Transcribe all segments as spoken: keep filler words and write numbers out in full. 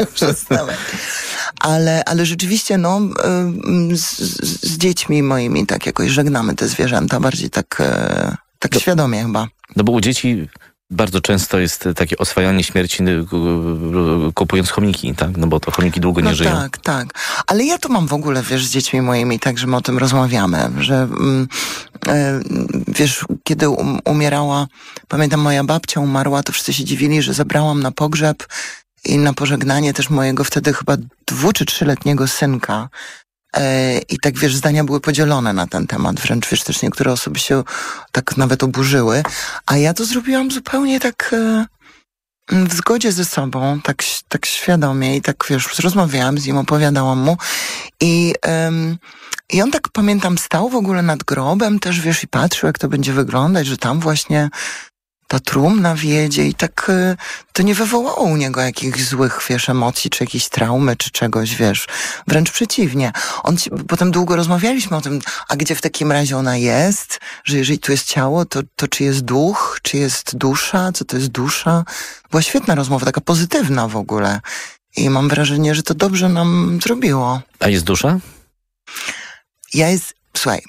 Przestałem. Ale, ale rzeczywiście, no, z, z dziećmi moimi tak jakoś żegnamy te zwierzęta, bardziej tak, tak no, świadomie chyba. No bo u dzieci bardzo często jest takie oswajanie śmierci kupując chomiki, tak? No bo to chomiki długo nie no żyją. Tak, tak. Ale ja to mam w ogóle, wiesz, z dziećmi moimi, tak, że my o tym rozmawiamy, że mm, e, wiesz, kiedy um, umierała, pamiętam, moja babcia umarła, to wszyscy się dziwili, że zabrałam na pogrzeb i na pożegnanie też mojego wtedy chyba dwu czy trzyletniego synka. E, I tak, wiesz, zdania były podzielone na ten temat. Wręcz, wiesz, też niektóre osoby się tak nawet oburzyły. A ja to zrobiłam zupełnie tak e, w zgodzie ze sobą, tak, tak świadomie i tak, wiesz, rozmawiałam z nim, opowiadałam mu. I, em, I on tak, pamiętam, stał w ogóle nad grobem też, wiesz, i patrzył, jak to będzie wyglądać, że tam właśnie ta trumna wiedzie i tak y, to nie wywołało u niego jakichś złych, wiesz, emocji, czy jakiejś traumy, czy czegoś, wiesz. Wręcz przeciwnie. On ci, potem długo rozmawialiśmy o tym, a gdzie w takim razie ona jest? Że jeżeli tu jest ciało, to, to czy jest duch? Czy jest dusza? Co to jest dusza? Była świetna rozmowa, taka pozytywna w ogóle. I mam wrażenie, że to dobrze nam zrobiło. A jest dusza? Ja jest... Słuchaj...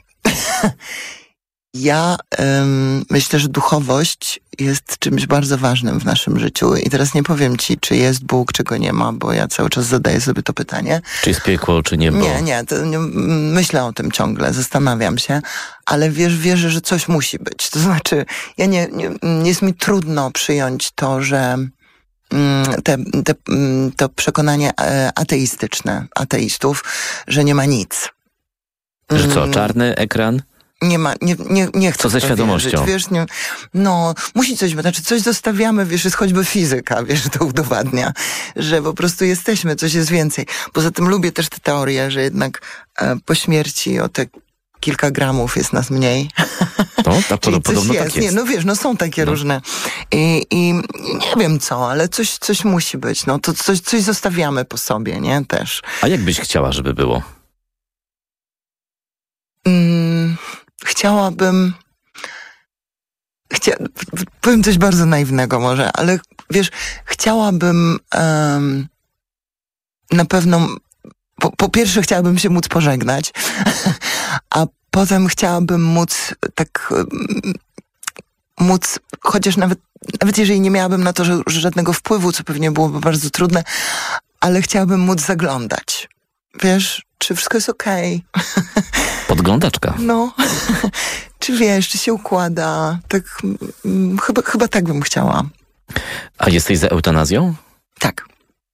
Ja ym, myślę, że duchowość jest czymś bardzo ważnym w naszym życiu i teraz nie powiem ci, czy jest Bóg, czy go nie ma, bo ja cały czas zadaję sobie to pytanie. Czy jest piekło, czy niebo? Nie, nie, to nie, myślę o tym ciągle, zastanawiam się, ale wiesz, wierzę, że coś musi być. To znaczy, ja nie, nie, nie jest mi trudno przyjąć to, że te, te, to przekonanie ateistyczne ateistów, że nie ma nic. Że co, czarny ekran? Nie ma, nie, nie, nie chcę. Co ze świadomością? Wierzyć, wiesz, nie, no, musi coś być, znaczy coś zostawiamy, wiesz, jest choćby fizyka, wiesz, to udowadnia, że po prostu jesteśmy, coś jest więcej. Poza tym lubię też tę teorię, że jednak e, po śmierci o te kilka gramów jest nas mniej. No, tak, Czyli podobno jest. tak jest. Nie, no wiesz, no są takie no. różne I, i nie wiem co, ale coś, coś musi być, no to coś, coś zostawiamy po sobie, nie, też. A jak byś chciała, żeby było? Mm. Chciałabym... Chcia... Powiem coś bardzo naiwnego może, ale wiesz, chciałabym um, na pewno... Po, po pierwsze chciałabym się móc pożegnać, a potem chciałabym móc tak... Um, móc, chociaż nawet, nawet jeżeli nie miałabym na to że, że żadnego wpływu, co pewnie byłoby bardzo trudne, ale chciałabym móc zaglądać. Wiesz, czy wszystko jest okej? Okay? Podglądaczka. No, czy wiesz, czy się układa? Tak, mm, chyba, chyba tak bym chciała. A jesteś za eutanazją? Tak.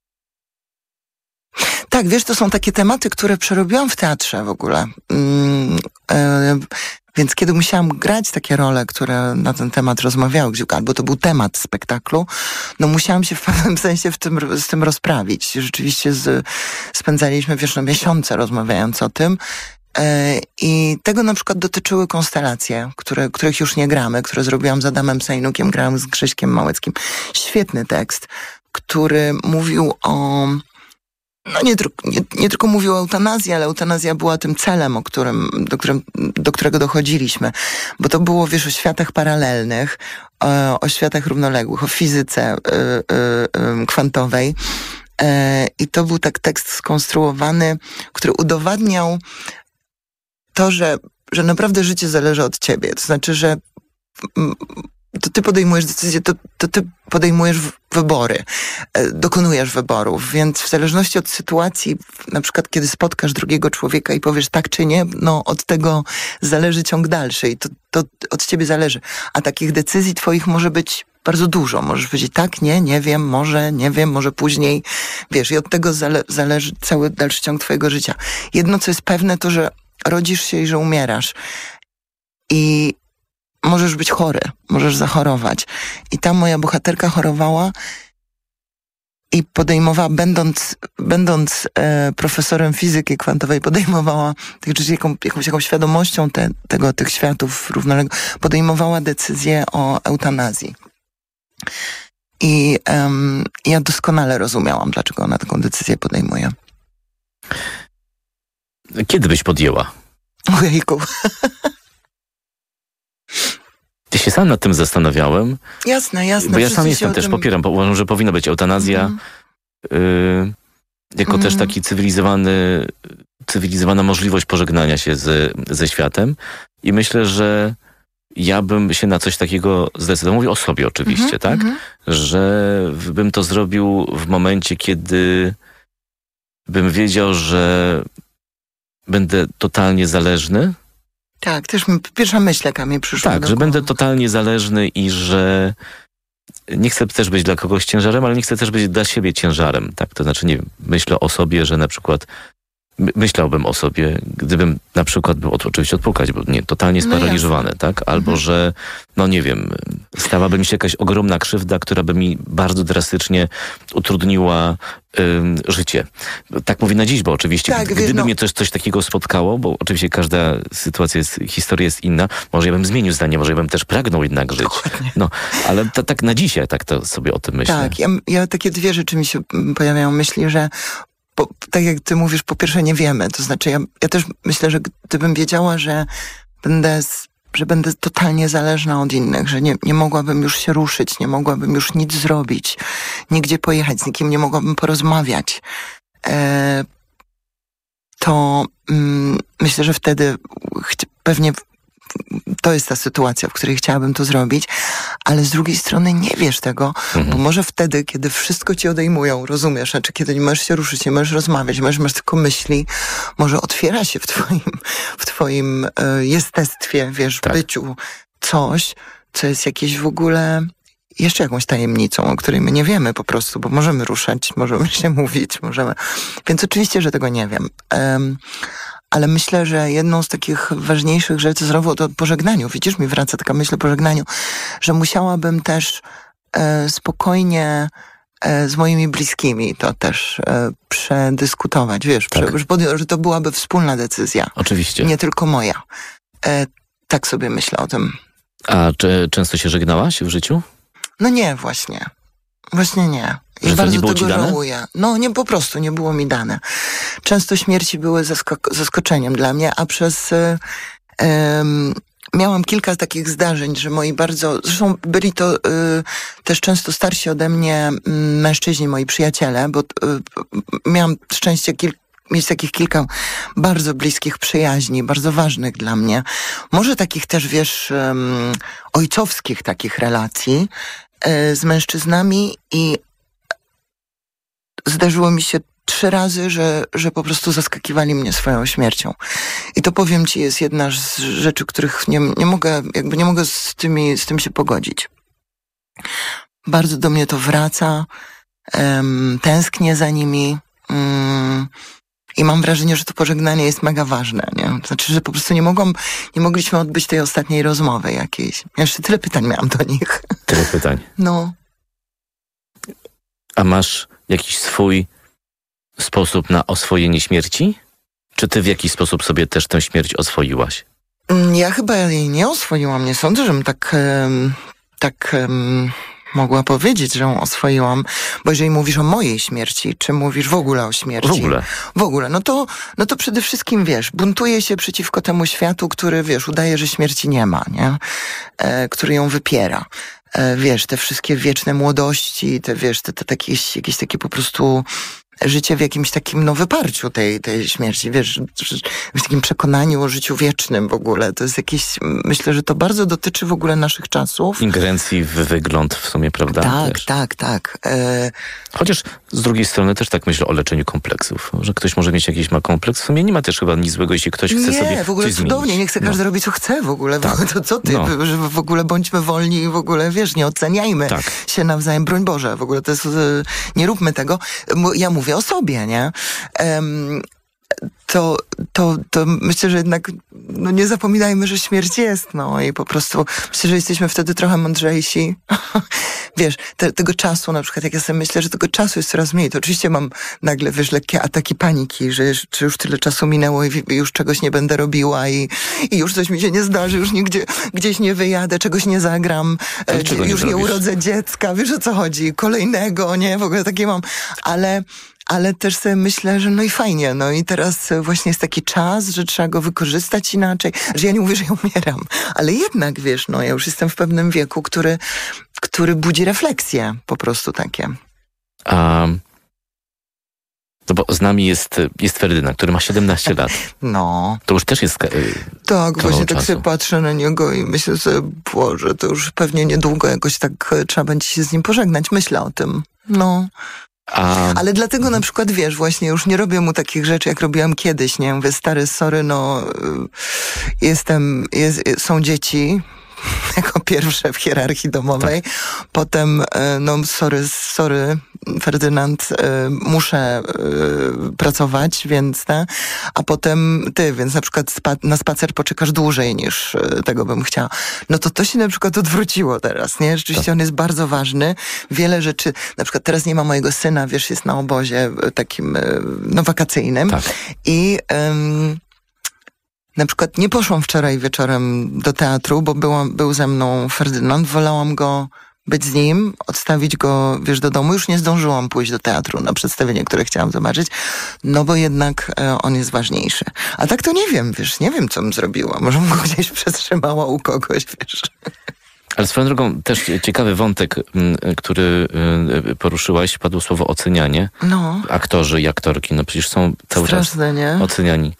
Tak, wiesz, to są takie tematy, które przerobiłam w teatrze w ogóle. Mm, e, więc kiedy musiałam grać takie role, które na ten temat rozmawiały, albo to był temat spektaklu, no musiałam się w pewnym sensie w tym, z tym rozprawić. Rzeczywiście z, spędzaliśmy, wiesz, no miesiące rozmawiając o tym. I tego na przykład dotyczyły konstelacje, które, których już nie gramy, które zrobiłam z Adamem Sejnukiem, grałam z Grześkiem Małeckim. Świetny tekst, który mówił o... No nie, nie, nie tylko mówił o eutanazji, ale eutanazja była tym celem, o którym, do, którym, do którego dochodziliśmy. Bo to było, wiesz, o światach paralelnych, o, o światach równoległych, o fizyce y, y, y, kwantowej. Y, I to był tak tekst skonstruowany, który udowadniał to, że, że naprawdę życie zależy od ciebie. To znaczy, że to ty podejmujesz decyzje, to, to ty podejmujesz wybory, dokonujesz wyborów, więc w zależności od sytuacji, na przykład kiedy spotkasz drugiego człowieka i powiesz tak czy nie, no od tego zależy ciąg dalszy i to, to od ciebie zależy. A takich decyzji twoich może być bardzo dużo. Możesz powiedzieć tak, nie, nie wiem, może, nie wiem, może później. Wiesz, i od tego zale- zależy cały dalszy ciąg twojego życia. Jedno, co jest pewne, to, że rodzisz się i że umierasz. I możesz być chory, możesz zachorować. I ta moja bohaterka chorowała i podejmowała, będąc, będąc e, profesorem fizyki kwantowej, podejmowała, czyli jaką, jakąś, jakąś świadomością te, tego, tych światów równoległych, podejmowała decyzję o eutanazji. I um, ja doskonale rozumiałam, dlaczego ona taką decyzję podejmuje. Kiedy byś podjęła? Ojejku. Ja się sam nad tym zastanawiałem. Jasne, jasne. Bo ja sam Wszyscy jestem też, tym... popieram, bo uważam, że powinna być eutanazja. Mm. yy, jako Mhm. też taki cywilizowany, cywilizowana możliwość pożegnania się z, ze światem. I myślę, że ja bym się na coś takiego zdecydował. Mówię o sobie oczywiście, Mhm, tak? mhm. Że bym to zrobił w momencie, kiedy bym wiedział, że będę totalnie zależny. Tak, też mi, pierwsza myśl, jaka mi przyszła Tak, do że głowy. będę totalnie zależny i że nie chcę też być dla kogoś ciężarem, ale nie chcę też być dla siebie ciężarem. Tak? To znaczy, nie wiem, myślę o sobie, że na przykład my- myślałbym o sobie, gdybym na przykład był, oczywiście odpukać, bo nie, totalnie No sparaliżowany, tak? Albo, Mhm. że, no nie wiem, stałaby mi się jakaś ogromna krzywda, która by mi bardzo drastycznie utrudniła ym, życie. Tak mówię na dziś, bo oczywiście, Tak, gdy, wiesz, gdyby no- mnie coś, coś takiego spotkało, bo oczywiście każda sytuacja jest, historia jest inna, może ja bym zmienił zdanie, może ja bym też pragnął jednak żyć. Dokładnie. No, ale to, tak na dzisiaj tak to sobie o tym myślę. Tak, ja, ja takie dwie rzeczy mi się mm, pojawiają myśli, że po, tak jak ty mówisz, po pierwsze nie wiemy. To znaczy ja, ja też myślę, że gdybym wiedziała, że będę, z, że będę totalnie zależna od innych, że nie, nie mogłabym już się ruszyć, nie mogłabym już nic zrobić, nigdzie pojechać, z nikim nie mogłabym porozmawiać, e, to mm, myślę, że wtedy chci- pewnie to jest ta sytuacja, w której chciałabym to zrobić, ale z drugiej strony nie wiesz tego, Mhm. bo może wtedy, kiedy wszystko ci odejmują, rozumiesz, znaczy kiedy nie możesz się ruszyć, nie możesz rozmawiać, możesz, masz tylko myśli, może otwiera się w twoim, w twoim e, jestestwie, wiesz, Tak. byciu coś, co jest jakieś w ogóle jeszcze jakąś tajemnicą, o której my nie wiemy po prostu, bo możemy ruszać, możemy się mówić, możemy... Więc oczywiście, że tego nie wiem. Em, ale myślę, że jedną z takich ważniejszych rzeczy, znowu to o pożegnaniu, widzisz, mi wraca taka myśl o pożegnaniu, że musiałabym też e, spokojnie e, z moimi bliskimi to też e, przedyskutować, wiesz, Tak. prze, że, podjął, że to byłaby wspólna decyzja, Oczywiście. nie tylko moja. E, tak sobie myślę o tym. A czy często się żegnałaś w życiu? No nie, właśnie. Właśnie nie. I Że to bardzo nie było tego ci dane? żałuję. No nie, po prostu nie było mi dane. Często śmierci były zaskok- zaskoczeniem dla mnie, a przez... Y, ym, miałam kilka takich zdarzeń, że moi bardzo... Zresztą byli to y, też często starsi ode mnie y, mężczyźni, moi przyjaciele, bo y, miałam szczęście kil- mieć takich kilka bardzo bliskich przyjaźni, bardzo ważnych dla mnie. Może takich też, wiesz, um, ojcowskich takich relacji e, z mężczyznami i zdarzyło mi się trzy razy, że, że po prostu zaskakiwali mnie swoją śmiercią. I to, powiem ci, jest jedna z rzeczy, których nie, nie mogę, jakby nie mogę z tymi, z tym się pogodzić. Bardzo do mnie to wraca, um, tęsknię za nimi, um, i mam wrażenie, że to pożegnanie jest mega ważne, nie? Znaczy, że po prostu nie mogłam, nie mogliśmy odbyć tej ostatniej rozmowy jakiejś. Ja jeszcze tyle pytań miałam do nich. Tyle pytań. No. A masz jakiś swój sposób na oswojenie śmierci? Czy ty w jakiś sposób sobie też tę śmierć oswoiłaś? Mm, Ja chyba jej nie oswoiłam. Nie sądzę, żebym tak, em, tak em, mogła powiedzieć, że ją oswoiłam. Bo jeżeli mówisz o mojej śmierci, czy mówisz w ogóle o śmierci? W ogóle. W ogóle. No to, no to przede wszystkim, wiesz, buntuję się przeciwko temu światu, który, wiesz, udaje, że śmierci nie ma, nie? E, który ją wypiera. E, wiesz, te wszystkie wieczne młodości, te, wiesz, te, te takie, jakieś takie po prostu życie w jakimś takim, no, wyparciu tej, tej śmierci, wiesz, w takim przekonaniu o życiu wiecznym w ogóle. To jest jakieś, myślę, że to bardzo dotyczy w ogóle naszych czasów. Ingerencji w wygląd w sumie, prawda? Tak, Też. tak, tak. E, Chociaż z drugiej strony też tak myślę o leczeniu kompleksów, że ktoś może mieć jakiś ma kompleks. W sumie nie ma też chyba nic złego, jeśli ktoś chce nie, sobie w ogóle coś cudownie, zmienić. niech chce każdy No. robi co chce w ogóle. Tak. To co ty, No. że w ogóle bądźmy wolni i w ogóle, wiesz, nie oceniajmy Tak. się nawzajem, broń Boże, w ogóle to jest, e, nie róbmy tego. M- Ja mówię o sobie, nie? Em, to, to, to myślę, że jednak no nie zapominajmy, że śmierć jest, no i po prostu myślę, że jesteśmy wtedy trochę mądrzejsi. Wiesz, te, tego czasu na przykład, jak ja sobie myślę, że tego czasu jest coraz mniej, to oczywiście mam nagle, wiesz, lekkie ataki paniki, że, już- że już tyle czasu minęło i w- już czegoś nie będę robiła i, i już coś mi się nie zdarzy, już nigdzie gdzieś nie wyjadę, czegoś nie zagram, Ale e, czego nie już nie zrobisz? urodzę dziecka, wiesz o co chodzi, kolejnego, nie, w ogóle takie mam, ale ale też sobie myślę, że no i fajnie, no i teraz właśnie jest taki czas, że trzeba go wykorzystać inaczej, że ja nie mówię, że ja umieram, ale jednak, wiesz, no ja już jestem w pewnym wieku, który, który budzi refleksje po prostu takie. A bo z nami jest, jest Ferdynand, który ma siedemnaście lat. No. To już też jest ka- Tak, właśnie tak czasu. sobie patrzę na niego i myślę sobie, Boże, to już pewnie niedługo jakoś tak trzeba będzie się z nim pożegnać. Myślę o tym. No. A... Ale dlatego na przykład, wiesz, właśnie już nie robię mu takich rzeczy, jak robiłam kiedyś, nie? Mówię, stary, sorry, no, jestem, jest, są dzieci, jako pierwsze w hierarchii domowej. Tak. Potem, no, sorry, sorry, Ferdynand, muszę pracować, więc, ne? A potem ty, więc na przykład spa- na spacer poczekasz dłużej niż tego bym chciała. No to to się na przykład odwróciło teraz, nie? Rzeczywiście tak. On jest bardzo ważny. Wiele rzeczy, na przykład teraz nie ma mojego syna, wiesz, jest na obozie takim, no, wakacyjnym. Tak. I... Um, Na przykład nie poszłam wczoraj wieczorem do teatru, bo byłam, był ze mną Ferdynand. Wolałam go być z nim, odstawić go, wiesz, do domu. Już nie zdążyłam pójść do teatru na przedstawienie, które chciałam zobaczyć, no bo jednak e, on jest ważniejszy. A tak to nie wiem, wiesz, nie wiem, co bym zrobiła. Może bym go gdzieś przetrzymała u kogoś, wiesz. Ale swoją drogą też ciekawy wątek, który poruszyłaś, padło słowo ocenianie. No. Aktorzy i aktorki, no przecież są cały Straszne, czas nie? oceniani.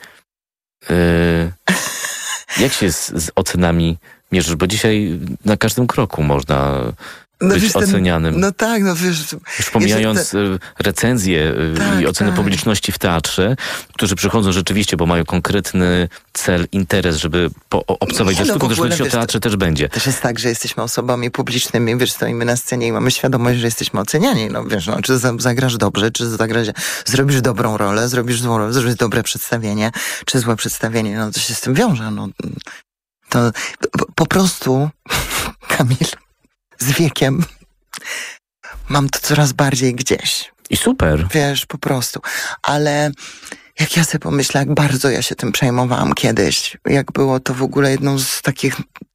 Yy, jak się z, z ocenami mierzysz? Bo dzisiaj na każdym kroku można no, być wiesz, ocenianym. Ten, no tak, no wiesz... Już pomijając ten... recenzje tak, i ocenę tak. publiczności w teatrze, którzy przychodzą rzeczywiście, bo mają konkretny cel, interes, żeby po, obcować ze sztuką, też myśleć o teatrze też będzie. Też jest tak, że jesteśmy osobami publicznymi, wiesz, stoimy na scenie i mamy świadomość, że jesteśmy oceniani. No wiesz, no, czy zagrasz dobrze, czy zagrasz, zrobisz dobrą rolę, zrobisz złą rolę, zrobisz dobre przedstawienie, czy złe przedstawienie, no to się z tym wiąże. No. To po, po prostu, Kamil, z wiekiem mam to coraz bardziej gdzieś. I super. Wiesz, po prostu. Ale jak ja sobie pomyślę, jak bardzo ja się tym przejmowałam kiedyś, jak było to w ogóle jedną z takich...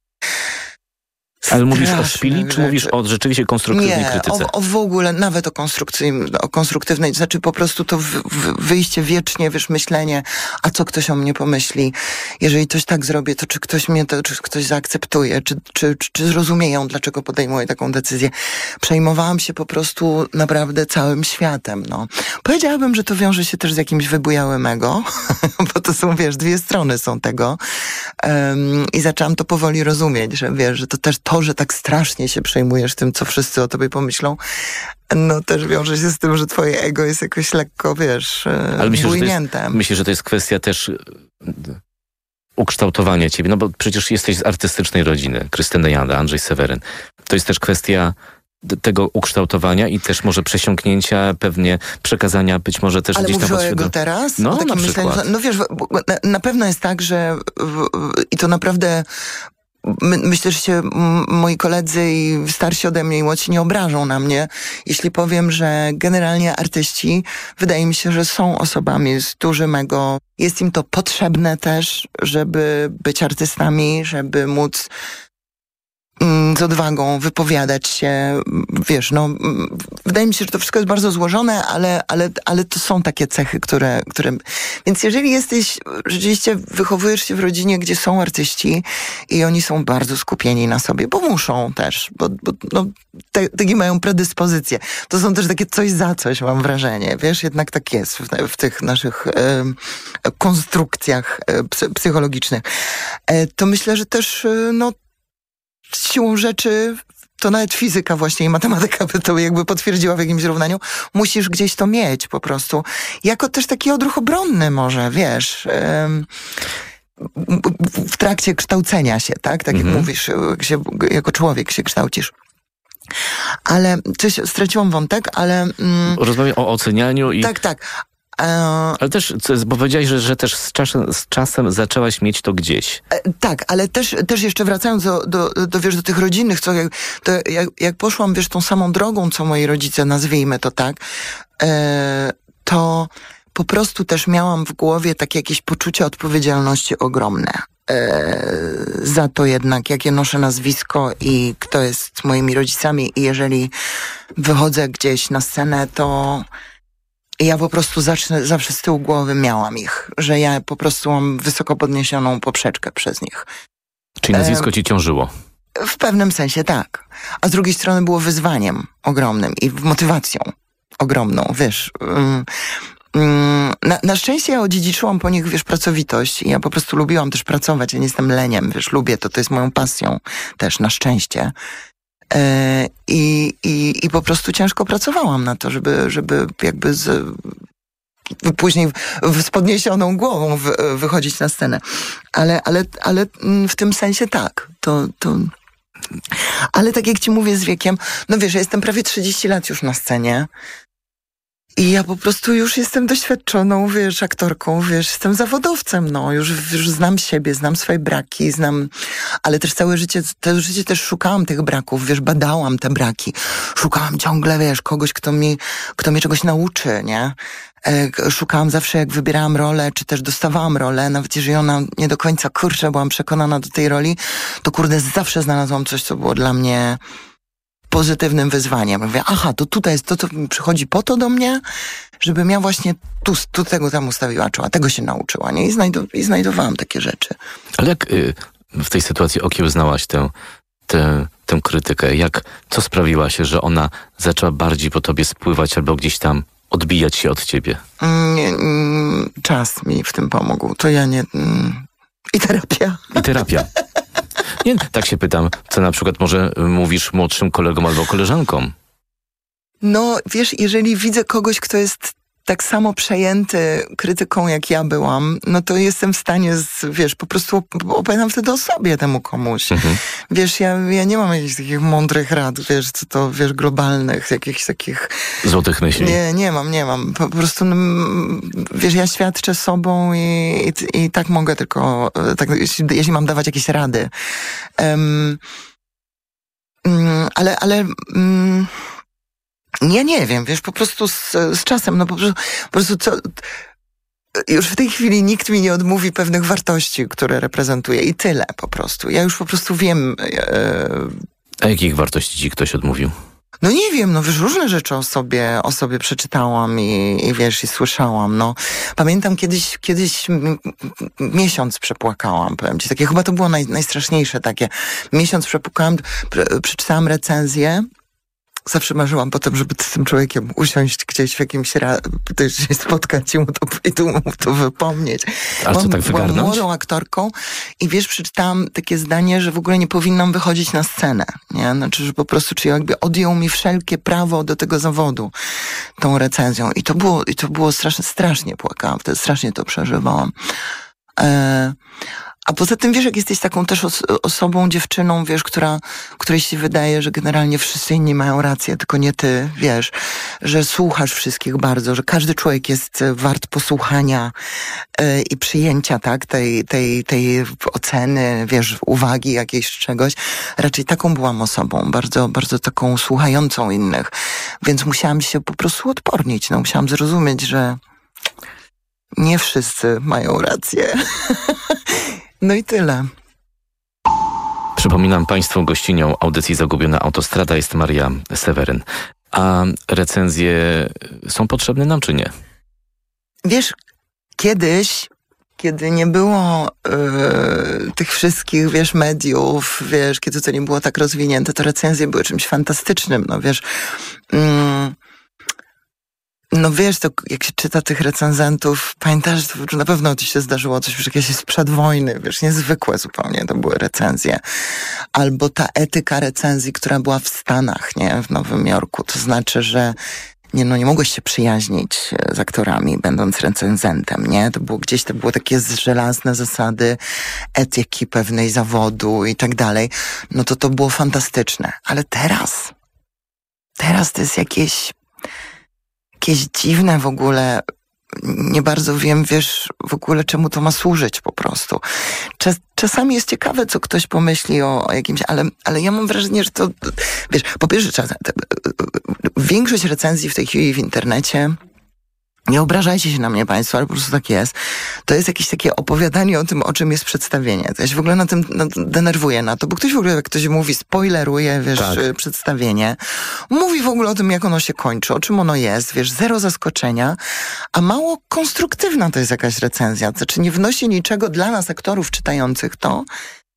Ale mówisz o szpili, czy mówisz o rzeczywiście konstruktywnej nie, krytyce? Nie, o, o w ogóle, nawet o, konstrukcyj- o konstruktywnej, to znaczy po prostu to w, w, wyjście wiecznie, wiesz, myślenie, a co ktoś o mnie pomyśli, jeżeli coś tak zrobię, to czy ktoś mnie, to, czy ktoś zaakceptuje, czy, czy, czy, czy zrozumieją, dlaczego podejmuję taką decyzję. Przejmowałam się po prostu naprawdę całym światem, no. Powiedziałabym, że to wiąże się też z jakimś wybujałym ego, bo to są, wiesz, dwie strony są tego. Um, I zaczęłam to powoli rozumieć, że wiesz, że to też to, że tak strasznie się przejmujesz tym, co wszyscy o tobie pomyślą, no też wiąże się z tym, że twoje ego jest jakoś lekko, wiesz, ale myślę, bujnięte. Że myślę, że to jest kwestia też ukształtowania ciebie, no bo przecież jesteś z artystycznej rodziny, Krystyna Janda, Andrzej Seweryn. To jest też kwestia tego ukształtowania i też może przesiąknięcia, pewnie przekazania być może też ale gdzieś tam... Ale mówisz o jego teraz? No, na myśleniu, przykład. No wiesz, na, na pewno jest tak, że w, i to naprawdę... My, myślę, że się m, moi koledzy i starsi ode mnie i młodsi nie obrażą na mnie, jeśli powiem, że generalnie artyści, wydaje mi się, że są osobami z dużym ego. Jest im to potrzebne też, żeby być artystami, żeby móc z odwagą wypowiadać się, wiesz, no, wydaje mi się, że to wszystko jest bardzo złożone, ale, ale, ale to są takie cechy, które, które... Więc jeżeli jesteś, rzeczywiście wychowujesz się w rodzinie, gdzie są artyści i oni są bardzo skupieni na sobie, bo muszą też, bo, bo no, te, takie mają predyspozycje. To są też takie coś za coś, mam wrażenie, wiesz, jednak tak jest w, w tych naszych e, konstrukcjach e, psy, psychologicznych. E, to myślę, że też, e, no, siłą rzeczy, to nawet fizyka właśnie i matematyka by to jakby potwierdziła w jakimś równaniu, musisz gdzieś to mieć po prostu. Jako też taki odruch obronny może, wiesz, ym, w trakcie kształcenia się, tak? Tak jak mm-hmm. mówisz, jak się, jako człowiek się kształcisz. Ale, coś, straciłam wątek, ale... Mm, Rozmawiam o ocenianiu i... Tak, tak. Ale też, bo powiedziałaś, że, że też z czasem, z czasem zaczęłaś mieć to gdzieś. E, tak, ale też, też jeszcze wracając do, do, do, wiesz, do tych rodzinnych, co jak, to jak, jak poszłam, wiesz, tą samą drogą, co moi rodzice, nazwijmy to tak, e, to po prostu też miałam w głowie takie jakieś poczucie odpowiedzialności ogromne. E, za to jednak, jakie noszę nazwisko i kto jest moimi rodzicami i jeżeli wychodzę gdzieś na scenę, to ja po prostu zacznę, zawsze z tyłu głowy miałam ich, że ja po prostu mam wysoko podniesioną poprzeczkę przez nich. Czyli nazwisko e, ci ciążyło? W pewnym sensie tak. A z drugiej strony było wyzwaniem ogromnym i motywacją ogromną, wiesz. Um, um, Na, na szczęście ja odziedziczyłam po nich, wiesz, pracowitość i ja po prostu lubiłam też pracować, ja nie jestem leniem, wiesz, lubię to, to jest moją pasją też, na szczęście. E, i, i, I po prostu ciężko pracowałam na to, żeby, żeby jakby z, później z podniesioną głową w, wychodzić na scenę. Ale, ale, ale w tym sensie tak, to... to ale tak jak ci mówię z wiekiem, no wiesz, ja jestem prawie trzydzieści lat już na scenie i ja po prostu już jestem doświadczoną, wiesz, aktorką, wiesz, jestem zawodowcem, no, już, już znam siebie, znam swoje braki, znam, ale też całe życie, całe życie też szukałam tych braków, wiesz, badałam te braki, szukałam ciągle, wiesz, kogoś, kto mi, kto mnie czegoś nauczy, nie? Szukałam zawsze, jak wybierałam rolę, czy też dostawałam rolę, nawet jeżeli ona nie do końca, kurczę, byłam przekonana do tej roli, to kurde, zawsze znalazłam coś, co było dla mnie pozytywnym wyzwaniem. Mówię, aha, to tutaj jest to, co przychodzi po to do mnie, żebym ja właśnie tu, tu tego tam ustawiła czoła, tego się nauczyła, nie? I, znajdu- i znajdowałam takie rzeczy. Ale jak y, w tej sytuacji okiełznałaś tę, tę, tę krytykę? Jak, co sprawiła się, że ona zaczęła bardziej po tobie spływać albo gdzieś tam odbijać się od ciebie? Nie, mm, czas mi w tym pomógł. To ja nie... Mm, I terapia. I terapia. Nie, tak się pytam, co na przykład może mówisz młodszym kolegom albo koleżankom? No, wiesz, jeżeli widzę kogoś, kto jest tak samo przejęty krytyką, jak ja byłam, no to jestem w stanie, z, wiesz, po prostu opowiadam wtedy o sobie temu komuś. Mhm. Wiesz, ja, ja nie mam jakichś takich mądrych rad, wiesz, co to, wiesz, globalnych, jakichś takich... Złotych myśli. Nie, nie mam, nie mam. Po prostu, no, wiesz, ja świadczę sobą i, i, i tak mogę tylko, tak, jeśli, jeśli mam dawać jakieś rady. Um, um, ale, ale... Um, Ja nie wiem, wiesz, po prostu z, z czasem, no po prostu, po prostu co, już w tej chwili nikt mi nie odmówi pewnych wartości, które reprezentuję i tyle po prostu. Ja już po prostu wiem. E... A jakich wartości ci ktoś odmówił? No nie wiem, no wiesz, różne rzeczy o sobie, o sobie przeczytałam i, i wiesz, i słyszałam, no. Pamiętam kiedyś, kiedyś m- miesiąc przepłakałam, powiem ci, takie chyba to było naj, najstraszniejsze takie. Miesiąc przepłakałam, pre, przeczytałam recenzję. Zawsze marzyłam potem, żeby z tym człowiekiem usiąść gdzieś w jakimś ra... się spotkać i mu to, i tu mu to wypomnieć. Ale co, tak wygarnąć? Byłam młodą aktorką i wiesz, przeczytałam takie zdanie, że w ogóle nie powinnam wychodzić na scenę, nie? Znaczy, że po prostu, czy jakby odjął mi wszelkie prawo do tego zawodu tą recenzją. I to było, i to było strasznie, strasznie płakałam, wtedy strasznie to przeżywałam. E... A poza tym, wiesz, jak jesteś taką też os- osobą, dziewczyną, wiesz, która, której się wydaje, że generalnie wszyscy inni mają rację, tylko nie ty, wiesz, że słuchasz wszystkich bardzo, że każdy człowiek jest wart posłuchania yy, i przyjęcia, tak, tej, tej, tej oceny, wiesz, uwagi jakiejś czegoś. Raczej taką byłam osobą, bardzo, bardzo taką słuchającą innych, więc musiałam się po prostu odpornić, no, musiałam zrozumieć, że nie wszyscy mają rację. No i tyle. Przypominam Państwu, gościnią audycji Zagubiona Autostrada jest Maria Seweryn. A recenzje są potrzebne nam, czy nie? Wiesz, kiedyś, kiedy nie było yy, tych wszystkich, wiesz, mediów, wiesz, kiedy to nie było tak rozwinięte, to recenzje były czymś fantastycznym, no wiesz... Yy, No wiesz, to jak się czyta tych recenzentów, pamiętasz, to na pewno ci się zdarzyło coś już jakieś sprzed wojny, wiesz, niezwykłe zupełnie to były recenzje. Albo ta etyka recenzji, która była w Stanach, nie, w Nowym Jorku, to znaczy, że nie, no nie mogłeś się przyjaźnić z aktorami, będąc recenzentem, nie? To było gdzieś, to było takie żelazne zasady etyki pewnej zawodu i tak dalej. No to to było fantastyczne. Ale teraz, teraz to jest jakieś... jakieś dziwne w ogóle, nie bardzo wiem, wiesz, w ogóle czemu to ma służyć po prostu. Czas, czasami jest ciekawe, co ktoś pomyśli o, o jakimś, ale, ale ja mam wrażenie, że to, wiesz, po pierwsze, czas, większość recenzji w tej chwili w internecie, nie obrażajcie się na mnie państwo, ale po prostu tak jest. To jest jakieś takie opowiadanie o tym, o czym jest przedstawienie. To ja się w ogóle na tym na, denerwuję na to, bo ktoś w ogóle, jak ktoś mówi, spoileruje, wiesz, tak. przedstawienie. Mówi w ogóle o tym, jak ono się kończy, o czym ono jest, wiesz, zero zaskoczenia, a mało konstruktywna to jest jakaś recenzja. To znaczy nie wnosi niczego dla nas, aktorów czytających to,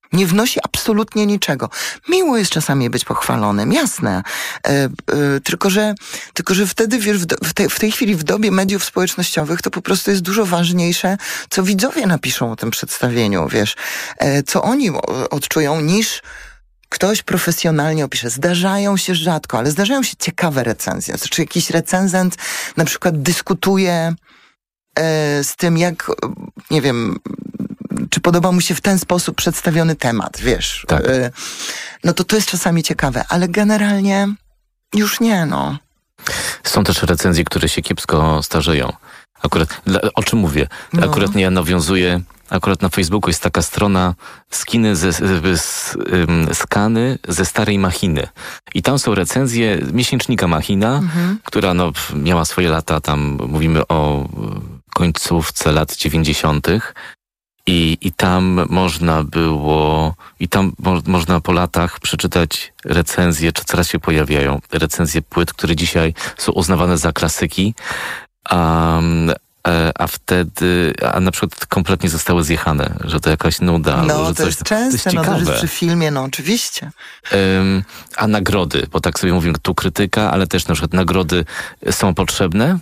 Nie wnosi absolutnie niczego. Miło jest czasami być pochwalonym, jasne. E, e, tylko, że, tylko, że wtedy, wiesz, w, do, w, te, w tej chwili w dobie mediów społecznościowych to po prostu jest dużo ważniejsze, co widzowie napiszą o tym przedstawieniu, wiesz. E, co oni odczują, niż ktoś profesjonalnie opisze. Zdarzają się rzadko, ale zdarzają się ciekawe recenzje. Znaczy jakiś recenzent na przykład dyskutuje e, z tym, jak, nie wiem, czy podoba mu się w ten sposób przedstawiony temat, wiesz. Tak. E, no to to jest czasami ciekawe, ale generalnie już nie, no. Są też recenzje, które się kiepsko starzeją. Akurat, o czym mówię? Akurat no. ja nawiązuję, akurat na Facebooku jest taka strona skiny ze, z, um, skany ze starej Machiny. I tam są recenzje miesięcznika Machina, mhm. która no, miała swoje lata, tam mówimy o końcówce lat dziewięćdziesiątych. I, I tam można było, i tam mo, można po latach przeczytać recenzje, czy coraz się pojawiają, recenzje płyt, które dzisiaj są uznawane za klasyki, a, a wtedy, a na przykład kompletnie zostały zjechane, że to jakaś nuda. No, że to coś, jest częste, to jest no, to jest przy filmie, no oczywiście. Um, a nagrody, bo tak sobie mówimy, tu krytyka, ale też na przykład nagrody są potrzebne?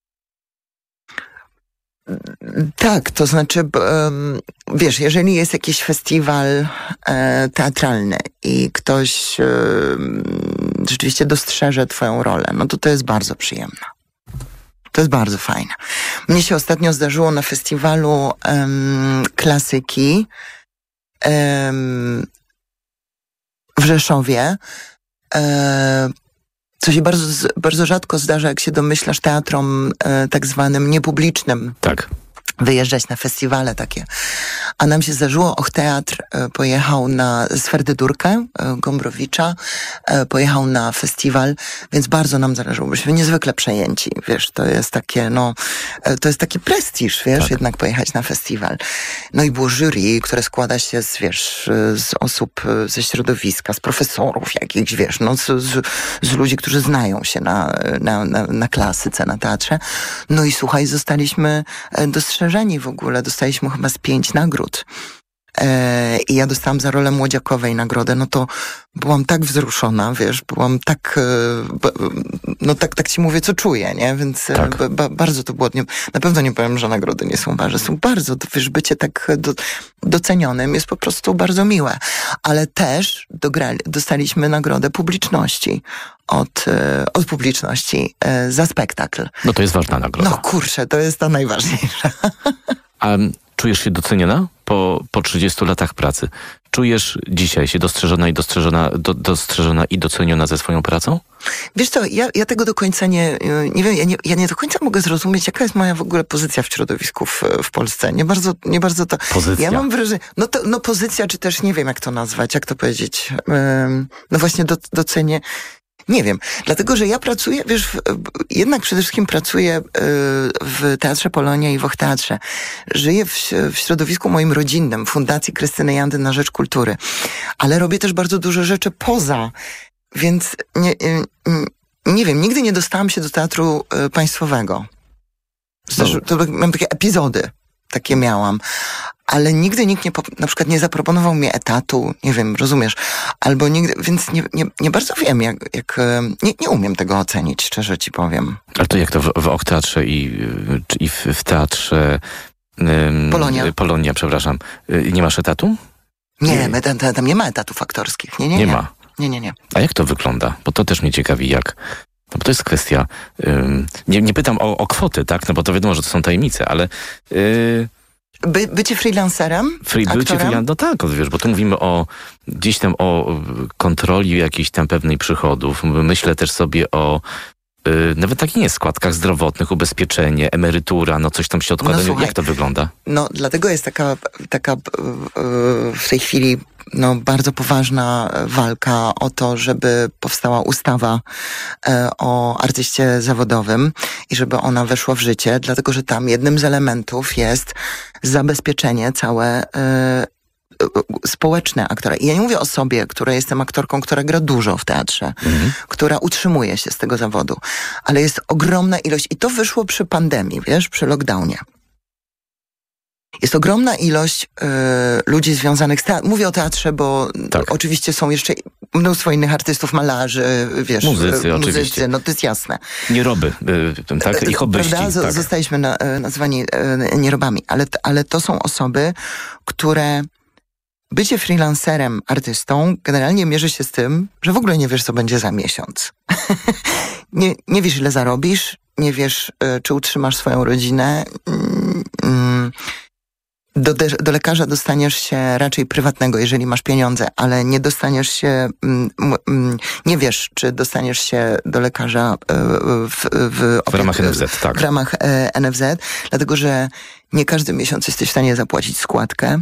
Tak, to znaczy, um, wiesz, jeżeli jest jakiś festiwal e, teatralny i ktoś e, rzeczywiście dostrzeże twoją rolę, no to to jest bardzo przyjemne. To jest bardzo fajne. Mnie się ostatnio zdarzyło na festiwalu um, klasyki um, w Rzeszowie, e, co się bardzo, bardzo rzadko zdarza, jak się domyślasz, teatrom e, tak zwanym niepublicznym. Tak. Wyjeżdżać na festiwale takie. A nam się zdarzyło, Och Teatr e, pojechał na Swerdydurkę e, Gombrowicza, e, pojechał na festiwal, więc bardzo nam zależało. Byliśmy niezwykle przejęci, wiesz, to jest takie, no, e, to jest taki prestiż, wiesz, tak. jednak pojechać na festiwal. No i było jury, które składa się z, wiesz, z osób ze środowiska, z profesorów jakichś, wiesz, no, z, z, z ludzi, którzy znają się na, na, na, na klasyce, na teatrze. No i słuchaj, zostaliśmy dostrzeżeni w ogóle. Dostaliśmy chyba z pięć nagród. E, I ja dostałam za rolę Młodziakowej nagrodę. No to byłam tak wzruszona, wiesz, byłam tak, e, b, no tak, tak ci mówię, co czuję, nie? Więc tak. b, b, bardzo to było, nie, na pewno nie powiem, że nagrody nie są ważne. Są bardzo, wiesz, bycie tak do, docenionym jest po prostu bardzo miłe. Ale też dograli, dostaliśmy nagrodę publiczności. Od, od publiczności e, za spektakl. No to jest ważna nagroda. No kurczę, to jest ta najważniejsza. A czujesz się doceniona po, po trzydziestu latach pracy? Czujesz dzisiaj się dostrzeżona i dostrzeżona, do, dostrzeżona i doceniona ze swoją pracą? Wiesz co, ja, ja tego do końca nie, nie wiem, ja nie, ja nie do końca mogę zrozumieć, jaka jest moja w ogóle pozycja w środowisku w, w Polsce. Nie bardzo, nie bardzo to... Pozycja. Ja mam wrażenie, no to, no pozycja, czy też nie wiem, jak to nazwać, jak to powiedzieć. Ym, no właśnie do, docenię. Nie wiem, dlatego, że ja pracuję, wiesz, w, jednak przede wszystkim pracuję y, w Teatrze Polonia i w Och Teatrze. Żyję w, w środowisku moim rodzinnym, Fundacji Krystyny Jandy na rzecz kultury. Ale robię też bardzo dużo rzeczy poza, więc nie, y, y, nie wiem, nigdy nie dostałam się do teatru y, państwowego. Zresztą, to mam takie epizody, takie miałam. Ale nigdy nikt nie, na przykład nie zaproponował mi etatu, nie wiem, rozumiesz, albo nigdy, więc nie, nie, nie bardzo wiem, jak, jak nie, nie umiem tego ocenić, szczerze ci powiem. Ale to jak to w, w Och Teatrze i, i w, w teatrze um, Polonia. Polonia, przepraszam, nie masz etatu? Nie, nie. Tam, tam nie ma etatów aktorskich, nie, nie, nie. Nie ma? Nie, nie, nie. A jak to wygląda? Bo to też mnie ciekawi, jak... No bo to jest kwestia... Um, nie, nie pytam o, o kwoty, tak? No bo to wiadomo, że to są tajemnice, ale... Yy, By, bycie freelancerem? Free, bycie freelancerem? No tak, wiesz, bo tu mówimy o gdzieś tam o kontroli jakiejś tam pewnej przychodów. Myślę też sobie o yy, nawet takich nie składkach zdrowotnych, ubezpieczenie, emerytura, no coś tam się odkłada. No, słuchaj, jak to wygląda? No dlatego jest taka, taka yy, w tej chwili no, bardzo poważna walka o to, żeby powstała ustawa e, o artyście zawodowym i żeby ona weszła w życie, dlatego że tam jednym z elementów jest zabezpieczenie całe e, społeczne aktora. I ja nie mówię o sobie, która jestem aktorką, która gra dużo w teatrze, mhm. która utrzymuje się z tego zawodu, ale jest ogromna ilość i to wyszło przy pandemii, wiesz, przy lockdownie. Jest ogromna ilość y, ludzi związanych z teatrem. Mówię o teatrze, bo tak. oczywiście są jeszcze mnóstwo innych artystów, malarzy, wiesz, muzycy, muzycy, oczywiście. no to jest jasne. Nieroby, y, tak? I hobbyści. Prawda? Tak. Zostaliśmy na, nazwani y, nierobami, ale, ale to są osoby, które bycie freelancerem, artystą generalnie mierzy się z tym, że w ogóle nie wiesz, co będzie za miesiąc. nie, nie wiesz, ile zarobisz, nie wiesz, y, czy utrzymasz swoją rodzinę. Y, y, Do, do lekarza dostaniesz się raczej prywatnego, jeżeli masz pieniądze, ale nie dostaniesz się, mm, mm, nie wiesz, czy dostaniesz się do lekarza w, w, w ramach N F Z, tak. W ramach e, N F Z, dlatego że nie każdy miesiąc jesteś w stanie zapłacić składkę.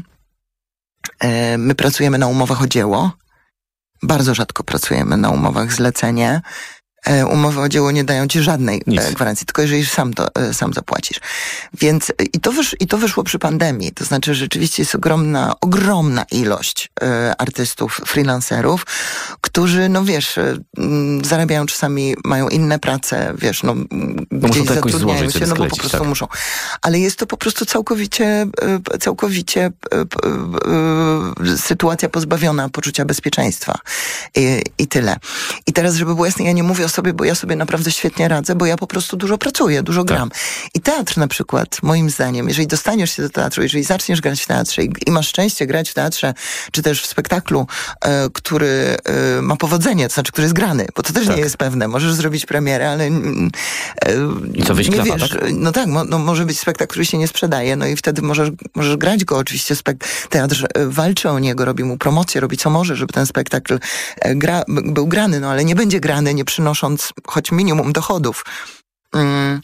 E, my pracujemy na umowach o dzieło. Bardzo rzadko pracujemy na umowach zlecenie. E, umowy o dzieło nie dają ci żadnej e, gwarancji, tylko jeżeli sam to e, sam zapłacisz. Więc i to, wysz, i to wyszło przy pandemii. To znaczy, że rzeczywiście jest ogromna, ogromna ilość e, artystów, freelancerów, którzy, no wiesz, e, m, zarabiają czasami, mają inne prace, wiesz, no, no gdzieś muszą zatrudniają się, złożyć, no bo po prostu tak. muszą. Ale jest to po prostu całkowicie, e, całkowicie e, e, sytuacja pozbawiona poczucia bezpieczeństwa. I, i tyle. I teraz, żeby było jasne, ja nie mówię o sobie, bo ja sobie naprawdę świetnie radzę, bo ja po prostu dużo pracuję, dużo gram. Tak. I teatr na przykład, moim zdaniem, jeżeli dostaniesz się do teatru, jeżeli zaczniesz grać w teatrze i, i masz szczęście grać w teatrze, czy też w spektaklu, e, który e, ma powodzenie, to znaczy, który jest grany, bo to też tak. nie jest pewne. Możesz zrobić premierę, ale e, I co, wyjść nie klapa, wiesz. tak? No tak, mo, no, może być spektakl, który się nie sprzedaje, no i wtedy możesz, możesz grać go. Oczywiście spek- teatr walczy o niego, robi mu promocję, robi co może, żeby ten spektakl e, gra, był grany, no ale nie będzie grany, nie przynosząc choć minimum dochodów. Mm.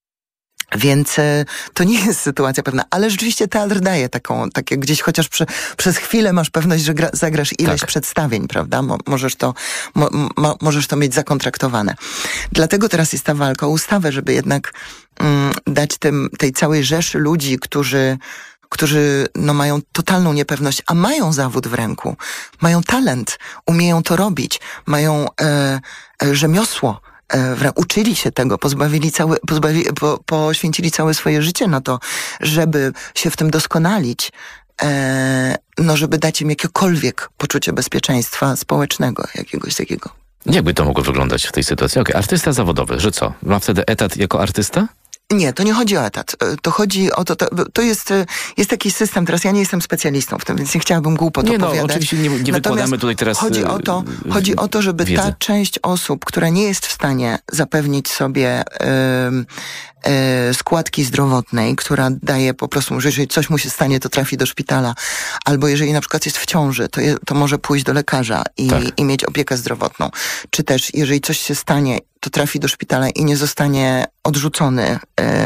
Więc e, to nie jest sytuacja pewna, ale rzeczywiście teatr daje taką, takie gdzieś chociaż prze, przez chwilę masz pewność, że gra, zagrasz ileś tak. przedstawień, prawda? Mo, możesz, to, mo, mo, możesz to mieć zakontraktowane. Dlatego teraz jest ta walka o ustawę, żeby jednak mm, dać tym, tej całej rzeszy ludzi, którzy którzy no, mają totalną niepewność, a mają zawód w ręku, mają talent, umieją to robić, mają e, e, rzemiosło, e, uczyli się tego, pozbawili całe, pozbawi, po, poświęcili całe swoje życie na to, żeby się w tym doskonalić, e, no żeby dać im jakiekolwiek poczucie bezpieczeństwa społecznego, jakiegoś takiego. Jakby to mogło wyglądać w tej sytuacji? Okej, okay. Artysta zawodowy, że co? Ma wtedy etat jako artysta? Nie, to nie chodzi o etat. To chodzi o to, to, to jest, jest taki system, teraz ja nie jestem specjalistą w tym, więc nie chciałabym głupot nie, opowiadać. No, oczywiście nie, nie wykładamy tutaj teraz chodzi o to, yy, chodzi o to, żeby wiedzy. Ta część osób, która nie jest w stanie zapewnić sobie yy, yy, składki zdrowotnej, która daje po prostu, że jeżeli coś mu się stanie, to trafi do szpitala, albo jeżeli na przykład jest w ciąży, to, je, to może pójść do lekarza i, tak. i mieć opiekę zdrowotną. Czy też, jeżeli coś się stanie, to trafi do szpitala i nie zostanie odrzucony,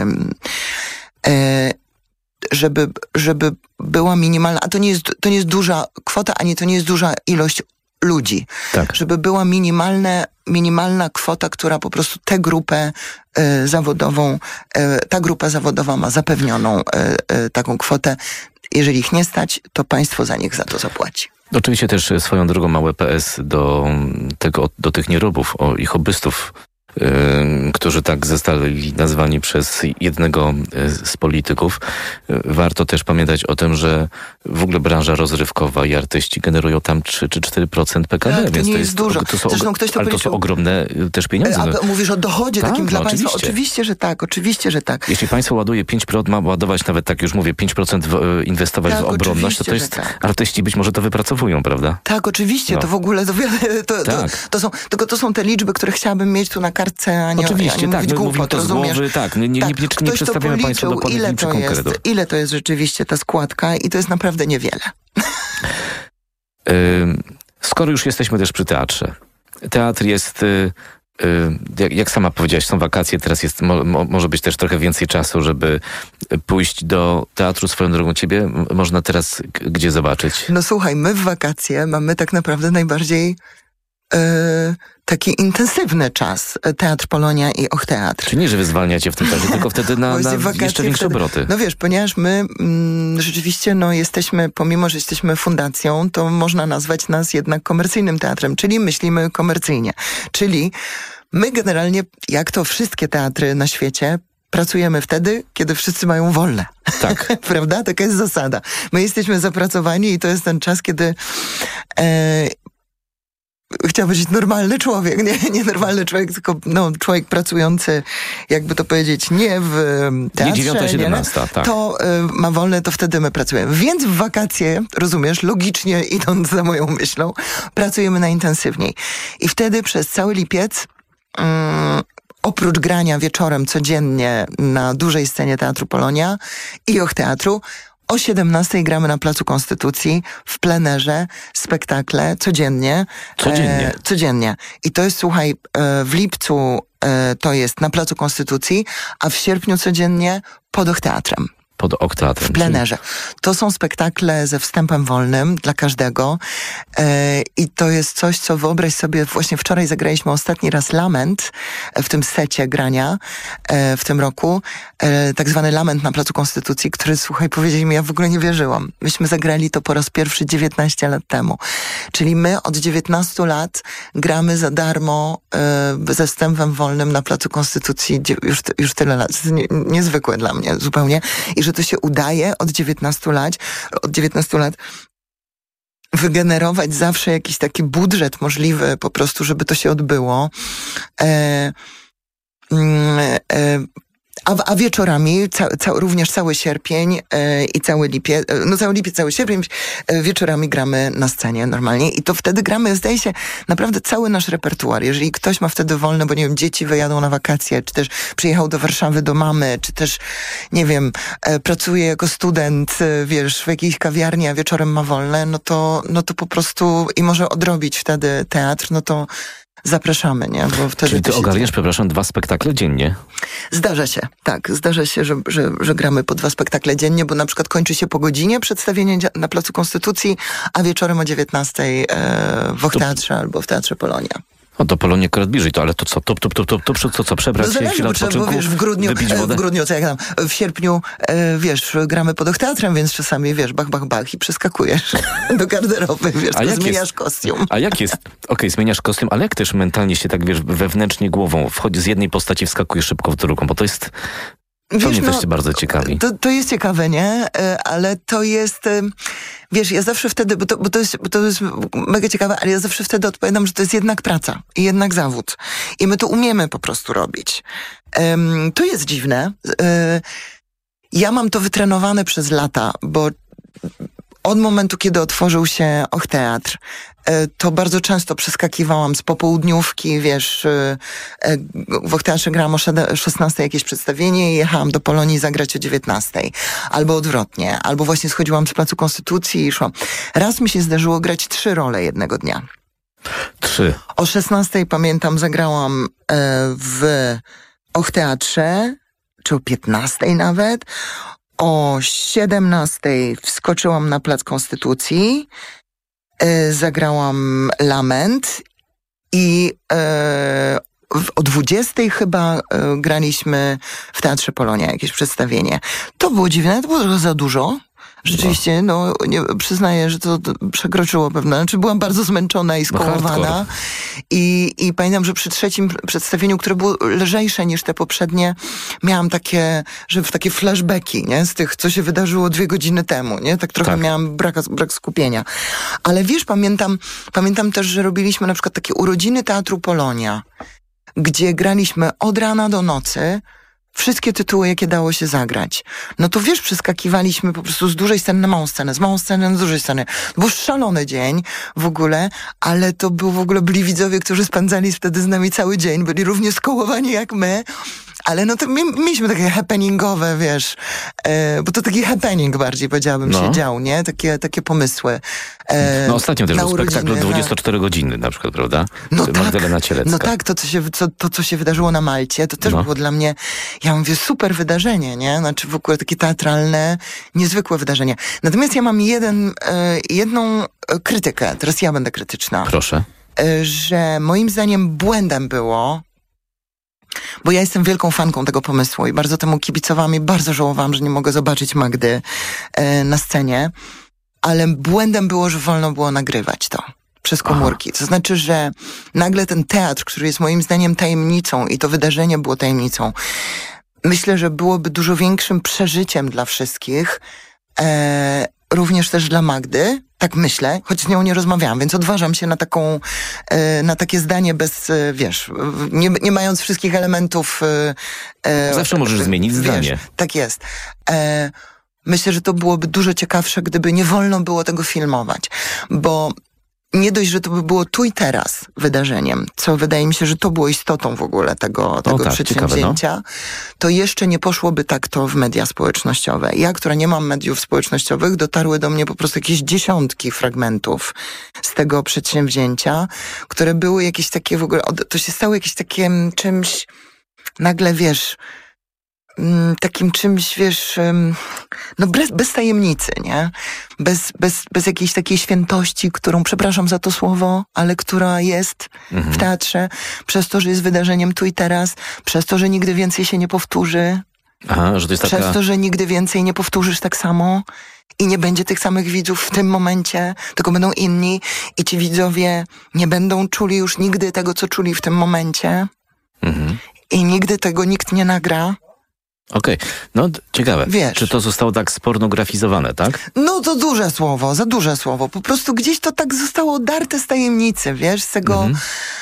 żeby, żeby była minimalna, a to nie jest, to nie jest duża kwota, ani to nie jest duża ilość ludzi. Tak. Żeby była minimalne, minimalna kwota, która po prostu tę grupę e, zawodową, e, ta grupa zawodowa ma zapewnioną e, e, taką kwotę. Jeżeli ich nie stać, to państwo za nich za to zapłaci. Oczywiście też swoją drogą małe P S do tego, do tych nierobów o, i hobbystów, yy, którzy tak zostali nazwani przez jednego z polityków. Yy, warto też pamiętać o tym, że w ogóle branża rozrywkowa i artyści generują tam trzy czy cztery procent P K D, tak, to więc nie to jest, jest dużo. To są, Zresztą ktoś to ale to są ogromne też pieniądze. A, a mówisz o dochodzie tak, takim no, dla oczywiście. państwa? Oczywiście, że tak, oczywiście, że tak. Jeśli państwo ładuje pięć procent, ma ładować nawet, tak już mówię, pięć procent w, inwestować tak, w obronność, to to jest, tak. artyści być może to wypracowują, prawda? Tak, oczywiście, no. to w ogóle, to, to, tak. to, to są, tylko to są te liczby, które chciałabym mieć tu na kartce, a nie, oczywiście, a nie tak, mówić głupot, to z głowy, tak, nie, nie, tak, nie, nie, nie przedstawiamy państwu dokładnie ile to jest, ile to jest rzeczywiście ta składka i to jest naprawdę niewiele. Yy, skoro już jesteśmy też przy teatrze. Teatr jest, yy, yy, jak, jak sama powiedziałaś, są wakacje, teraz jest, mo, mo, może być też trochę więcej czasu, żeby pójść do teatru. Swoją drogą ciebie m- można teraz g- gdzie zobaczyć? No słuchaj, my w wakacje mamy tak naprawdę najbardziej yy, taki intensywny czas. Teatr Polonia i Och Teatr. Czy nie, że wy zwalniacie w tym czasie, tylko wtedy na, na jeszcze większe wtedy, obroty. No wiesz, ponieważ my mm, rzeczywiście no jesteśmy, pomimo że jesteśmy fundacją, to można nazwać nas jednak komercyjnym teatrem, czyli myślimy komercyjnie. Czyli my generalnie, jak to wszystkie teatry na świecie, pracujemy wtedy, kiedy wszyscy mają wolne. Tak. Prawda? Taka jest zasada. My jesteśmy zapracowani i to jest ten czas, kiedy e, chciałbym powiedzieć normalny człowiek, nie, nie normalny człowiek, tylko no, człowiek pracujący, jakby to powiedzieć, nie w teatrze, nie dziewiąta siedemnasta, tak. To y, ma wolne, to wtedy my pracujemy. Więc w wakacje, rozumiesz, logicznie idąc za moją myślą, pracujemy najintensywniej. I wtedy przez cały lipiec y, oprócz grania wieczorem codziennie na dużej scenie Teatru Polonia i Och Teatru, o siedemnastej gramy na Placu Konstytucji w plenerze spektakle codziennie. Codziennie. E, codziennie. I to jest, słuchaj, e, w lipcu e, to jest na Placu Konstytucji, a w sierpniu codziennie pod Och Teatrem. Pod Och Teatrem. W plenerze. To są spektakle ze wstępem wolnym dla każdego e, i to jest coś, co wyobraź sobie, właśnie wczoraj zagraliśmy ostatni raz Lament w tym secie grania e, w tym roku, e, tak zwany Lament na Placu Konstytucji, który, słuchaj, powiedzieli mi, ja w ogóle nie wierzyłam. Myśmy zagrali to po raz pierwszy dziewiętnaście lat temu. Czyli my od dziewiętnastu lat gramy za darmo e, ze wstępem wolnym na Placu Konstytucji już, już tyle lat. To jest nie, niezwykłe dla mnie zupełnie. I że to się udaje od dziewiętnastu lat, od dziewiętnastu lat wygenerować zawsze jakiś taki budżet możliwy po prostu, żeby to się odbyło. E, e, A, a wieczorami, ca, ca, również cały sierpień e, i cały lipiec, e, no cały lipiec, cały sierpień, e, wieczorami gramy na scenie normalnie i to wtedy gramy, zdaje się, naprawdę cały nasz repertuar. Jeżeli ktoś ma wtedy wolne, bo nie wiem, dzieci wyjadą na wakacje, czy też przyjechał do Warszawy do mamy, czy też, nie wiem, e, pracuje jako student, e, wiesz, w jakiejś kawiarni, a wieczorem ma wolne, no to, no to po prostu i może odrobić wtedy teatr, no to zapraszamy, nie? Bo wtedy Czyli ty się ogarniasz, przepraszam, dwa spektakle dziennie? Zdarza się, tak. Zdarza się, że, że, że gramy po dwa spektakle dziennie, bo na przykład kończy się po godzinie przedstawienie na Placu Konstytucji, a wieczorem o dziewiętnastej e, w Och Teatrze albo w Teatrze Polonia. O, do Polonii akurat bliżej, to ale to co, to, to, to, to, to, to, to co, przebrać No się, zależy, chwilę bo, trzeba, bo odpoczynku, wiesz, w grudniu, wypić wodę? w grudniu, co jak tam, w sierpniu, e, wiesz, gramy pod Och Teatrem, więc czasami, wiesz, bach, bach, bach i przeskakujesz do garderoby, wiesz, to zmieniasz jest, kostium. A jak jest, okej, okay, zmieniasz kostium, ale jak też mentalnie się tak, wiesz, wewnętrznie głową wchodzi z jednej postaci, wskakujesz szybko w drugą, bo to jest... To wiesz, mnie no, też się bardzo ciekawi. To, to jest ciekawe, nie? Ale to jest... Wiesz, ja zawsze wtedy, bo to, bo, to jest, bo to jest mega ciekawe, ale ja zawsze wtedy odpowiadam, że to jest jednak praca i jednak zawód. I my to umiemy po prostu robić. Um, to jest dziwne. Um, ja mam to wytrenowane przez lata, bo od momentu, kiedy otworzył się Och Teatr, to bardzo często przeskakiwałam z popołudniówki, wiesz, w Och Teatrze grałam o szesnastej jakieś przedstawienie i jechałam do Polonii zagrać o dziewiętnastej. Albo odwrotnie. Albo właśnie schodziłam z Placu Konstytucji i szłam. Raz mi się zdarzyło grać trzy role jednego dnia. Trzy. O szesnastej pamiętam zagrałam w Och Teatrze, czy o piętnastej nawet. O siedemnastej wskoczyłam na Plac Konstytucji, e, zagrałam Lament i e, w, o dwudziestej chyba e, graliśmy w Teatrze Polonia jakieś przedstawienie. To było dziwne, to było trochę za dużo. Rzeczywiście, no, nie, przyznaję, że to, to przekroczyło pewne, znaczy byłam bardzo zmęczona i skołowana i, i pamiętam, że przy trzecim przedstawieniu, które było lżejsze niż te poprzednie, miałam takie, że w takie flashbacki, nie, z tych, co się wydarzyło dwie godziny temu, nie, tak trochę tak. miałam brak, brak skupienia. Ale wiesz, pamiętam, pamiętam też, że robiliśmy na przykład takie urodziny Teatru Polonia, gdzie graliśmy od rana do nocy, wszystkie tytuły, jakie dało się zagrać. No to wiesz, przeskakiwaliśmy po prostu z dużej sceny na małą scenę, z małą sceny na dużej sceny. To był szalony dzień w ogóle, ale to był w ogóle byli widzowie, którzy spędzali wtedy z nami cały dzień, byli równie skołowani jak my. Ale no to mieliśmy takie happeningowe, wiesz, e, bo to taki happening bardziej, powiedziałabym, no. się dział, nie? Takie, takie pomysły. E, no ostatnio też był spektakl dwudziestocztery godziny na przykład, prawda? No Magdalena tak, Cielecka. no tak, to co, się, co, to co się wydarzyło na Malcie, to też no. było dla mnie, ja mówię, super wydarzenie, nie? Znaczy w ogóle takie teatralne, niezwykłe wydarzenie. Natomiast ja mam jeden, e, jedną krytykę, teraz ja będę krytyczna. Proszę. E, że moim zdaniem błędem było, bo ja jestem wielką fanką tego pomysłu i bardzo temu kibicowałam i bardzo żałowałam, że nie mogę zobaczyć Magdy e, na scenie, ale błędem było, że wolno było nagrywać to przez komórki. Aha. To znaczy, że nagle ten teatr, który jest moim zdaniem tajemnicą i to wydarzenie było tajemnicą, myślę, że byłoby dużo większym przeżyciem dla wszystkich, e, również też dla Magdy, tak myślę, choć z nią nie rozmawiałam, więc odważam się na taką, e, na takie zdanie bez, e, wiesz, nie, nie mając wszystkich elementów. E, Zawsze możesz e, zmienić wiesz, zdanie. Tak jest. E, myślę, że to byłoby dużo ciekawsze, gdyby nie wolno było tego filmować, bo nie dość, że to by było tu i teraz wydarzeniem, co wydaje mi się, że to było istotą w ogóle tego, tego tak, przedsięwzięcia, ciekawe, no. To jeszcze nie poszłoby tak to w media społecznościowe. Ja, która nie mam mediów społecznościowych, dotarły do mnie po prostu jakieś dziesiątki fragmentów z tego przedsięwzięcia, które były jakieś takie w ogóle, to się stało jakieś takim czymś, nagle wiesz, takim czymś, wiesz, no bez, bez tajemnicy, nie? Bez, bez, bez jakiejś takiej świętości, którą, przepraszam za to słowo, ale która jest mhm. w teatrze, przez to, że jest wydarzeniem tu i teraz, przez to, że nigdy więcej się nie powtórzy. Aha, że to jest przez taka... to, że nigdy więcej nie powtórzysz tak samo i nie będzie tych samych widzów w tym momencie, tylko będą inni i ci widzowie nie będą czuli już nigdy tego, co czuli w tym momencie mhm. i nigdy tego nikt nie nagra. Okej, okay. No ciekawe. Wiesz. Czy to zostało tak spornografizowane, tak? No to duże słowo, za duże słowo. Po prostu gdzieś to tak zostało odarte z tajemnicy, wiesz, z tego, mhm.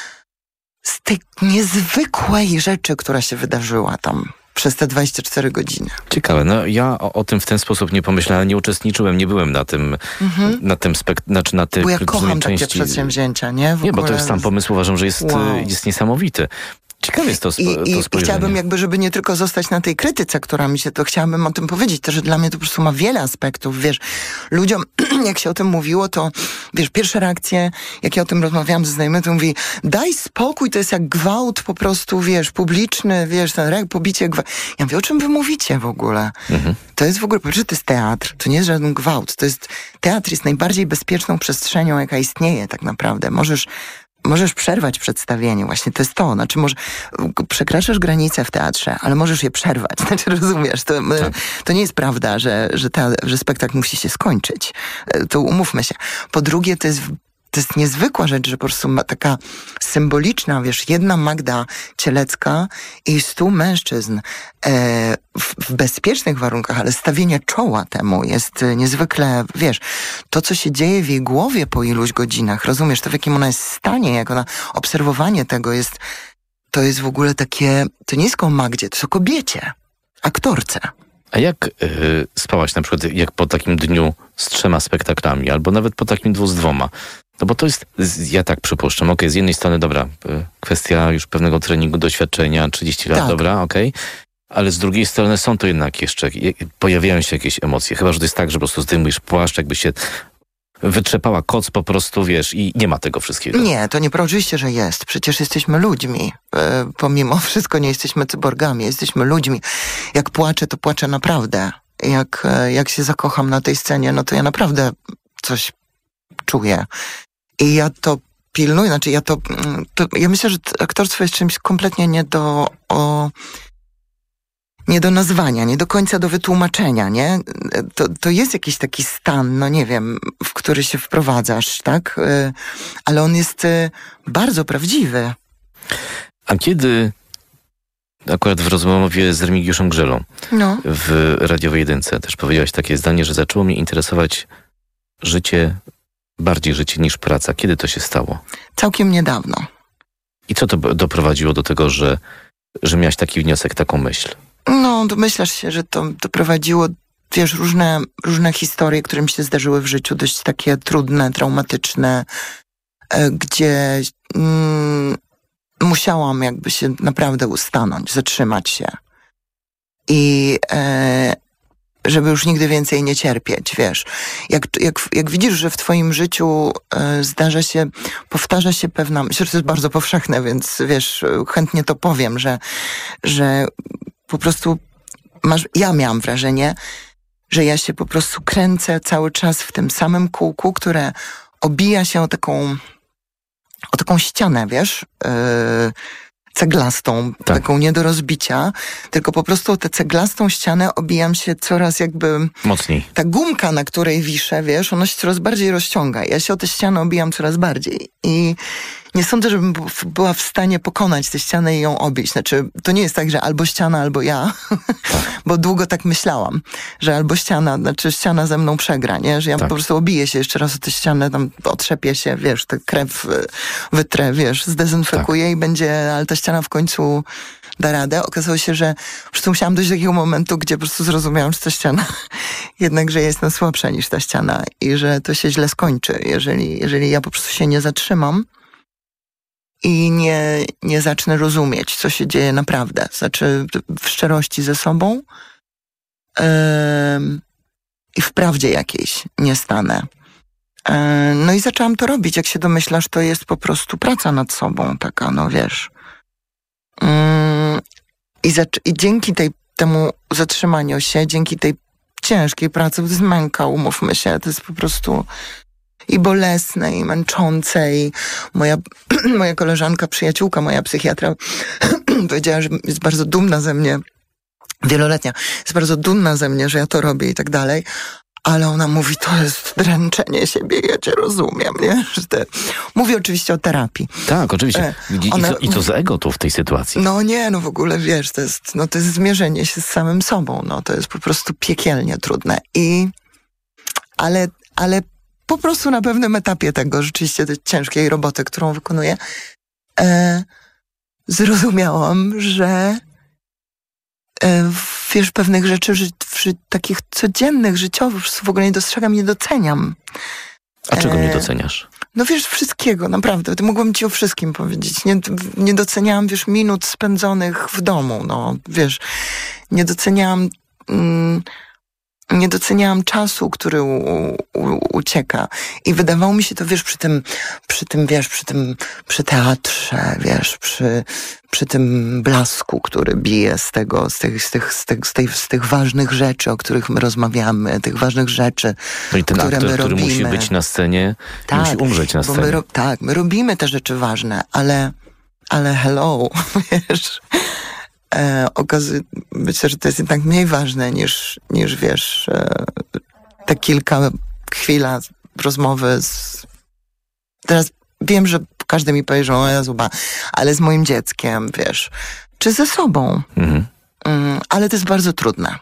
z tej niezwykłej rzeczy, która się wydarzyła tam przez te dwadzieścia cztery godziny. Ciekawe, no ja o, o tym w ten sposób nie pomyślałem, nie uczestniczyłem, nie byłem na tym, mhm. na tym spekt... znaczy na tych Bo ja kocham części... takie przedsięwzięcia, nie? W nie, ogóle... bo to jest sam pomysł, uważam, że jest, wow. jest niesamowity. Ciekawe jest to, spo, I, to i, spojrzenie. I chciałabym jakby, żeby nie tylko zostać na tej krytyce, która mi się, to chciałabym o tym powiedzieć, to, że dla mnie to po prostu ma wiele aspektów, wiesz, ludziom, jak się o tym mówiło, to, wiesz, pierwsze reakcje, jak ja o tym rozmawiałam ze znajomym, to mówi, daj spokój, to jest jak gwałt po prostu, wiesz, publiczny, wiesz, ten pobicie, gwałt. Ja mówię, o czym wy mówicie w ogóle? Mhm. To jest w ogóle, powiesz, że to jest teatr, to nie jest żaden gwałt, to jest, teatr jest najbardziej bezpieczną przestrzenią, jaka istnieje tak naprawdę. Możesz Możesz przerwać przedstawienie, właśnie to jest to. Znaczy, może przekraczasz granice w teatrze, ale możesz je przerwać. Znaczy, rozumiesz, to, tak. to nie jest prawda, że, że, ta, że spektakl musi się skończyć. To umówmy się. Po drugie, to jest To jest niezwykła rzecz, że po prostu ma taka symboliczna, wiesz, jedna Magda Cielecka i stu mężczyzn e, w, w bezpiecznych warunkach, ale stawienie czoła temu jest niezwykle, wiesz, to, co się dzieje w jej głowie po iluś godzinach, rozumiesz, to w jakim ona jest stanie, jak ona, obserwowanie tego jest, to jest w ogóle takie, to nie jest o Magdzie, to jest o kobiecie, aktorce. A jak yy, spałaś na przykład, jak po takim dniu z trzema spektaklami, albo nawet po takim dwu z dwoma? No bo to jest, ja tak przypuszczam, okej, okay, z jednej strony, dobra, kwestia już pewnego treningu, doświadczenia, trzydzieści lat, tak. Dobra, okej, okay. Ale z drugiej strony są to jednak jeszcze, pojawiają się jakieś emocje, chyba że to jest tak, że po prostu zdejmujesz płaszcz, jakby się wytrzepała koc po prostu, wiesz, i nie ma tego wszystkiego. Nie, to nie, oczywiście, że jest. Przecież jesteśmy ludźmi. E, pomimo wszystko nie jesteśmy cyborgami, jesteśmy ludźmi. Jak płaczę, to płaczę naprawdę. Jak, e, jak się zakocham na tej scenie, no to ja naprawdę coś czuję. I ja to pilnuję, znaczy ja to, to ja myślę, że aktorstwo jest czymś kompletnie nie do, o, nie do nazwania, nie do końca do wytłumaczenia, nie? To, to jest jakiś taki stan, no nie wiem, w który się wprowadzasz, tak? Ale on jest bardzo prawdziwy. A kiedy, akurat w rozmowie z Remigiuszem Grzelą no. w Radiowej Jedynce też powiedziałaś takie zdanie, że zaczęło mnie interesować życie, bardziej życie niż praca. Kiedy to się stało? Całkiem niedawno. I co to doprowadziło do tego, że, że miałaś taki wniosek, taką myśl? No, domyślasz się, że to doprowadziło, wiesz, różne, różne historie, które mi się zdarzyły w życiu, dość takie trudne, traumatyczne, gdzie mm, musiałam jakby się naprawdę ustanąć, zatrzymać się. I e, żeby już nigdy więcej nie cierpieć, wiesz. Jak, jak, jak widzisz, że w twoim życiu e, zdarza się, powtarza się pewna, myślę, że to jest bardzo powszechne, więc wiesz, chętnie to powiem, że, że po prostu masz, ja miałam wrażenie, że ja się po prostu kręcę cały czas w tym samym kółku, które obija się o taką, o taką ścianę, wiesz, yy, ceglastą, tak. Taką nie do rozbicia, tylko po prostu o tę ceglastą ścianę obijam się coraz jakby... Mocniej. Ta gumka, na której wiszę, wiesz, ona się coraz bardziej rozciąga. Ja się o tę ścianę obijam coraz bardziej. I nie sądzę, żebym była w stanie pokonać tę ścianę i ją obić. Znaczy, to nie jest tak, że albo ściana, albo ja, bo długo tak myślałam, że albo ściana, znaczy ściana ze mną przegra, nie? Że ja tak. po prostu obiję się jeszcze raz o tę ścianę, tam otrzepię się, wiesz, tę krew wytrę, wiesz, zdezynfekuję tak. i będzie, ale ta ściana w końcu da radę. Okazało się, że po prostu musiałam dojść do takiego momentu, gdzie po prostu zrozumiałam, że ta ściana jednakże jest słabsza niż ta ściana i że to się źle skończy, jeżeli, jeżeli ja po prostu się nie zatrzymam i nie, nie zacznę rozumieć, co się dzieje naprawdę. Znaczy w szczerości ze sobą yy, i w prawdzie jakiejś nie stanę. Yy, no i zaczęłam to robić. Jak się domyślasz, to jest po prostu praca nad sobą taka, no wiesz. Yy, i, zac- I dzięki tej, temu zatrzymaniu się, dzięki tej ciężkiej pracy, bo to jest męka, umówmy się, to jest po prostu i bolesne, i męczące. I moja, moja koleżanka, przyjaciółka, moja psychiatra powiedziała, że jest bardzo dumna ze mnie, wieloletnia, jest bardzo dumna ze mnie, że ja to robię i tak dalej. Ale ona mówi, to jest dręczenie siebie, ja cię rozumiem, nie? Że te... Mówię oczywiście o terapii. Tak, oczywiście. I, ona... I, co, I co z ego tu w tej sytuacji? No nie, no w ogóle wiesz, to jest, no to jest zmierzenie się z samym sobą, no to jest po prostu piekielnie trudne. I, ale, ale po prostu na pewnym etapie tego rzeczywiście tej ciężkiej roboty, którą wykonuję, e, zrozumiałam, że e, wiesz, pewnych rzeczy ży, ży, takich codziennych, życiowych w ogóle nie dostrzegam, nie doceniam. A czego e, nie doceniasz? No wiesz, wszystkiego, naprawdę. To mogłabym ci o wszystkim powiedzieć. Nie, nie doceniałam, wiesz, minut spędzonych w domu, no, wiesz. Nie doceniałam... Mm, nie doceniałam czasu, który u, u, ucieka. I wydawało mi się to, wiesz, przy tym, przy tym, wiesz, przy tym, przy teatrze, wiesz, przy, przy tym blasku, który bije z tego, z tych, z tych, z tych, z tych, z tych ważnych rzeczy, o których my rozmawiamy, tych ważnych rzeczy, no i ten które aktor, my który robimy. musi być na scenie, tak, musi umrzeć na scenie. Bo my ro- tak, my robimy te rzeczy ważne, ale, ale hello, wiesz... E, okazy- myślę, że to jest jednak mniej ważne niż, niż wiesz, e, te kilka chwila rozmowy z... Teraz wiem, że każdy mi powie, że o Jezu, ba, ale z moim dzieckiem, wiesz, czy ze sobą. Mhm. Mm, ale to jest bardzo trudne.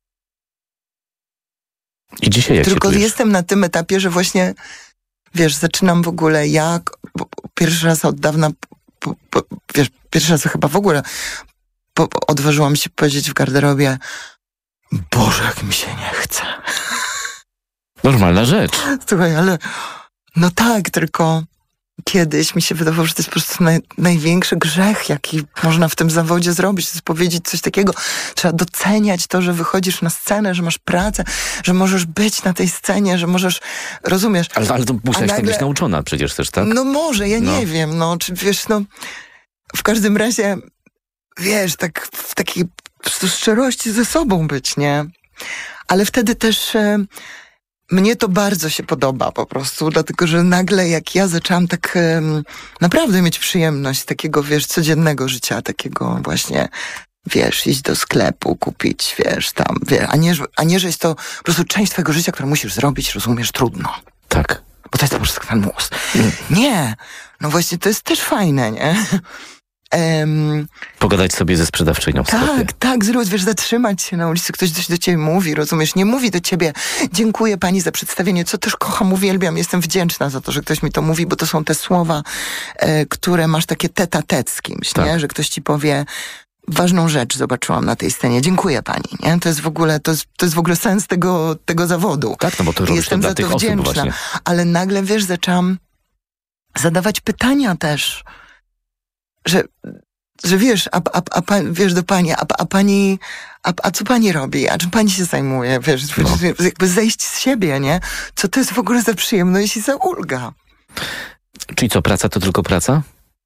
I dzisiaj jak Tylko się czujesz? jestem na tym etapie, że właśnie, wiesz, zaczynam w ogóle jak... Pierwszy raz od dawna, po, po, wiesz, pierwszy raz chyba w ogóle Po, odważyłam się powiedzieć w garderobie, Boże, jak mi się nie chce. Normalna rzecz. Słuchaj, ale no tak, tylko kiedyś mi się wydawało, że to jest po prostu naj, największy grzech, jaki można w tym zawodzie zrobić. To jest powiedzieć coś takiego. Trzeba doceniać to, że wychodzisz na scenę, że masz pracę, że możesz być na tej scenie, że możesz, rozumiesz. Ale, ale to musiałaś nagle... tak być nauczona przecież też, tak? No może, ja no. nie wiem, no, czy wiesz, no, w każdym razie wiesz, tak w takiej po prostu szczerości ze sobą być, nie? Ale wtedy też e, mnie to bardzo się podoba po prostu, dlatego że nagle jak ja zaczęłam tak e, naprawdę mieć przyjemność z takiego, wiesz, codziennego życia, takiego właśnie, wiesz, iść do sklepu, kupić, wiesz, tam, wiesz, a nie, a nie, że jest to po prostu część twojego życia, którą musisz zrobić, rozumiesz, trudno. Tak. Bo to jest po prostu ten mus. Mm. Nie, no właśnie to jest też fajne, nie? Um, Pogadać sobie ze sprzedawczynią w tak, sklepie. Tak, tak, wiesz, zatrzymać się na ulicy, ktoś coś do ciebie mówi, rozumiesz, nie mówi do ciebie, dziękuję pani za przedstawienie, co też kocham, uwielbiam, jestem wdzięczna za to, że ktoś mi to mówi, bo to są te słowa, e, które masz takie tete-a-tete z kimś, tak. nie? Że ktoś ci powie, ważną rzecz zobaczyłam na tej scenie, dziękuję pani, nie? To jest w ogóle, to jest, to jest w ogóle sens tego, tego zawodu. Tak, no bo to robisz jestem to za dla to tych wdzięczna, osób właśnie. Ale nagle, wiesz, zaczęłam zadawać pytania też, że że wiesz, a, a, a pan, wiesz do pani, a, a pani, a, a co pani robi, a czym pani się zajmuje, wiesz, no. jakby zejść z siebie, nie? Co to jest w ogóle za przyjemność i za ulga. Czyli co, praca to tylko praca?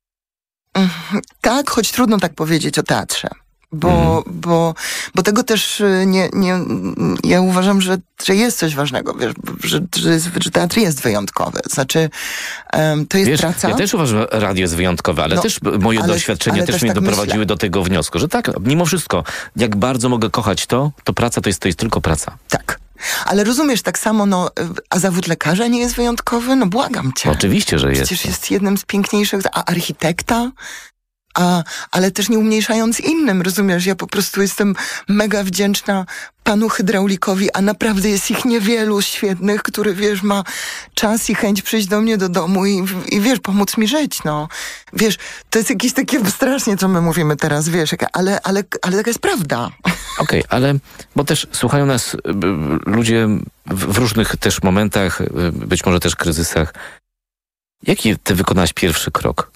Tak, choć trudno tak powiedzieć o teatrze. Bo, mm. bo, bo tego też nie, nie, ja uważam, że, że jest coś ważnego, wiesz, że, że, jest, że teatr jest wyjątkowy. Znaczy, um, to jest wiesz, praca. Ja też uważam, że radio jest wyjątkowe, ale no, też moje ale, doświadczenia ale też, też mnie tak doprowadziły myślę. do tego wniosku, że tak, mimo wszystko, jak bardzo mogę kochać to, to praca to jest, to jest tylko praca. Tak. Ale rozumiesz, tak samo, no, a zawód lekarza nie jest wyjątkowy? No błagam cię. Oczywiście, że jest. Przecież jest jednym z piękniejszych, a architekta? A, ale też nie umniejszając innym, rozumiesz? Ja po prostu jestem mega wdzięczna panu hydraulikowi, a naprawdę jest ich niewielu świetnych, który, wiesz, ma czas i chęć przyjść do mnie do domu i, i wiesz, pomóc mi żyć, no. Wiesz, to jest jakieś takie strasznie, co my mówimy teraz, wiesz, ale, ale, ale taka jest prawda. Okej, okay, ale, bo też słuchają nas y, ludzie w, w różnych też momentach, y, być może też kryzysach. Jaki ty wykonałaś pierwszy krok?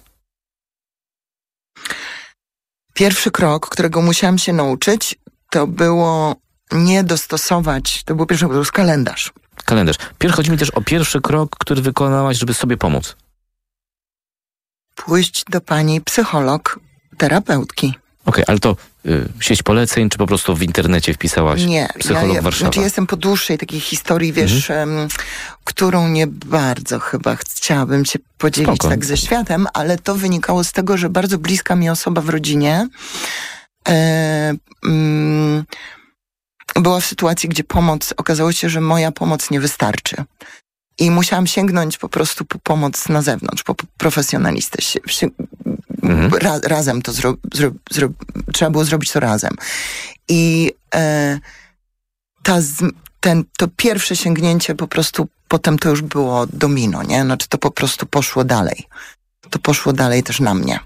Pierwszy krok, którego musiałam się nauczyć, to było nie dostosować, to był pierwszy krok, to był kalendarz. Kalendarz. Pierwszy, chodzi mi też o pierwszy krok, który wykonałaś, żeby sobie pomóc. Pójść do pani psycholog, terapeutki. Okej, okay, ale to y, sieć poleceń, czy po prostu w internecie wpisałaś nie, psycholog ja, ja, Warszawa? Znaczy jestem po dłuższej takiej historii, wiesz, mhm. um, którą nie bardzo chyba chciałabym się podzielić Spoko. tak ze światem, ale to wynikało z tego, że bardzo bliska mi osoba w rodzinie e, mm, była w sytuacji, gdzie pomoc, okazało się, że moja pomoc nie wystarczy. I musiałam sięgnąć po prostu po pomoc na zewnątrz, po profesjonalistę. Się, się, mhm. ra, razem to zro, zro, zro, trzeba było zrobić to razem. I e, ta, z, ten, to pierwsze sięgnięcie po prostu, potem to już było domino, nie? Znaczy to po prostu poszło dalej. To poszło dalej też na mnie.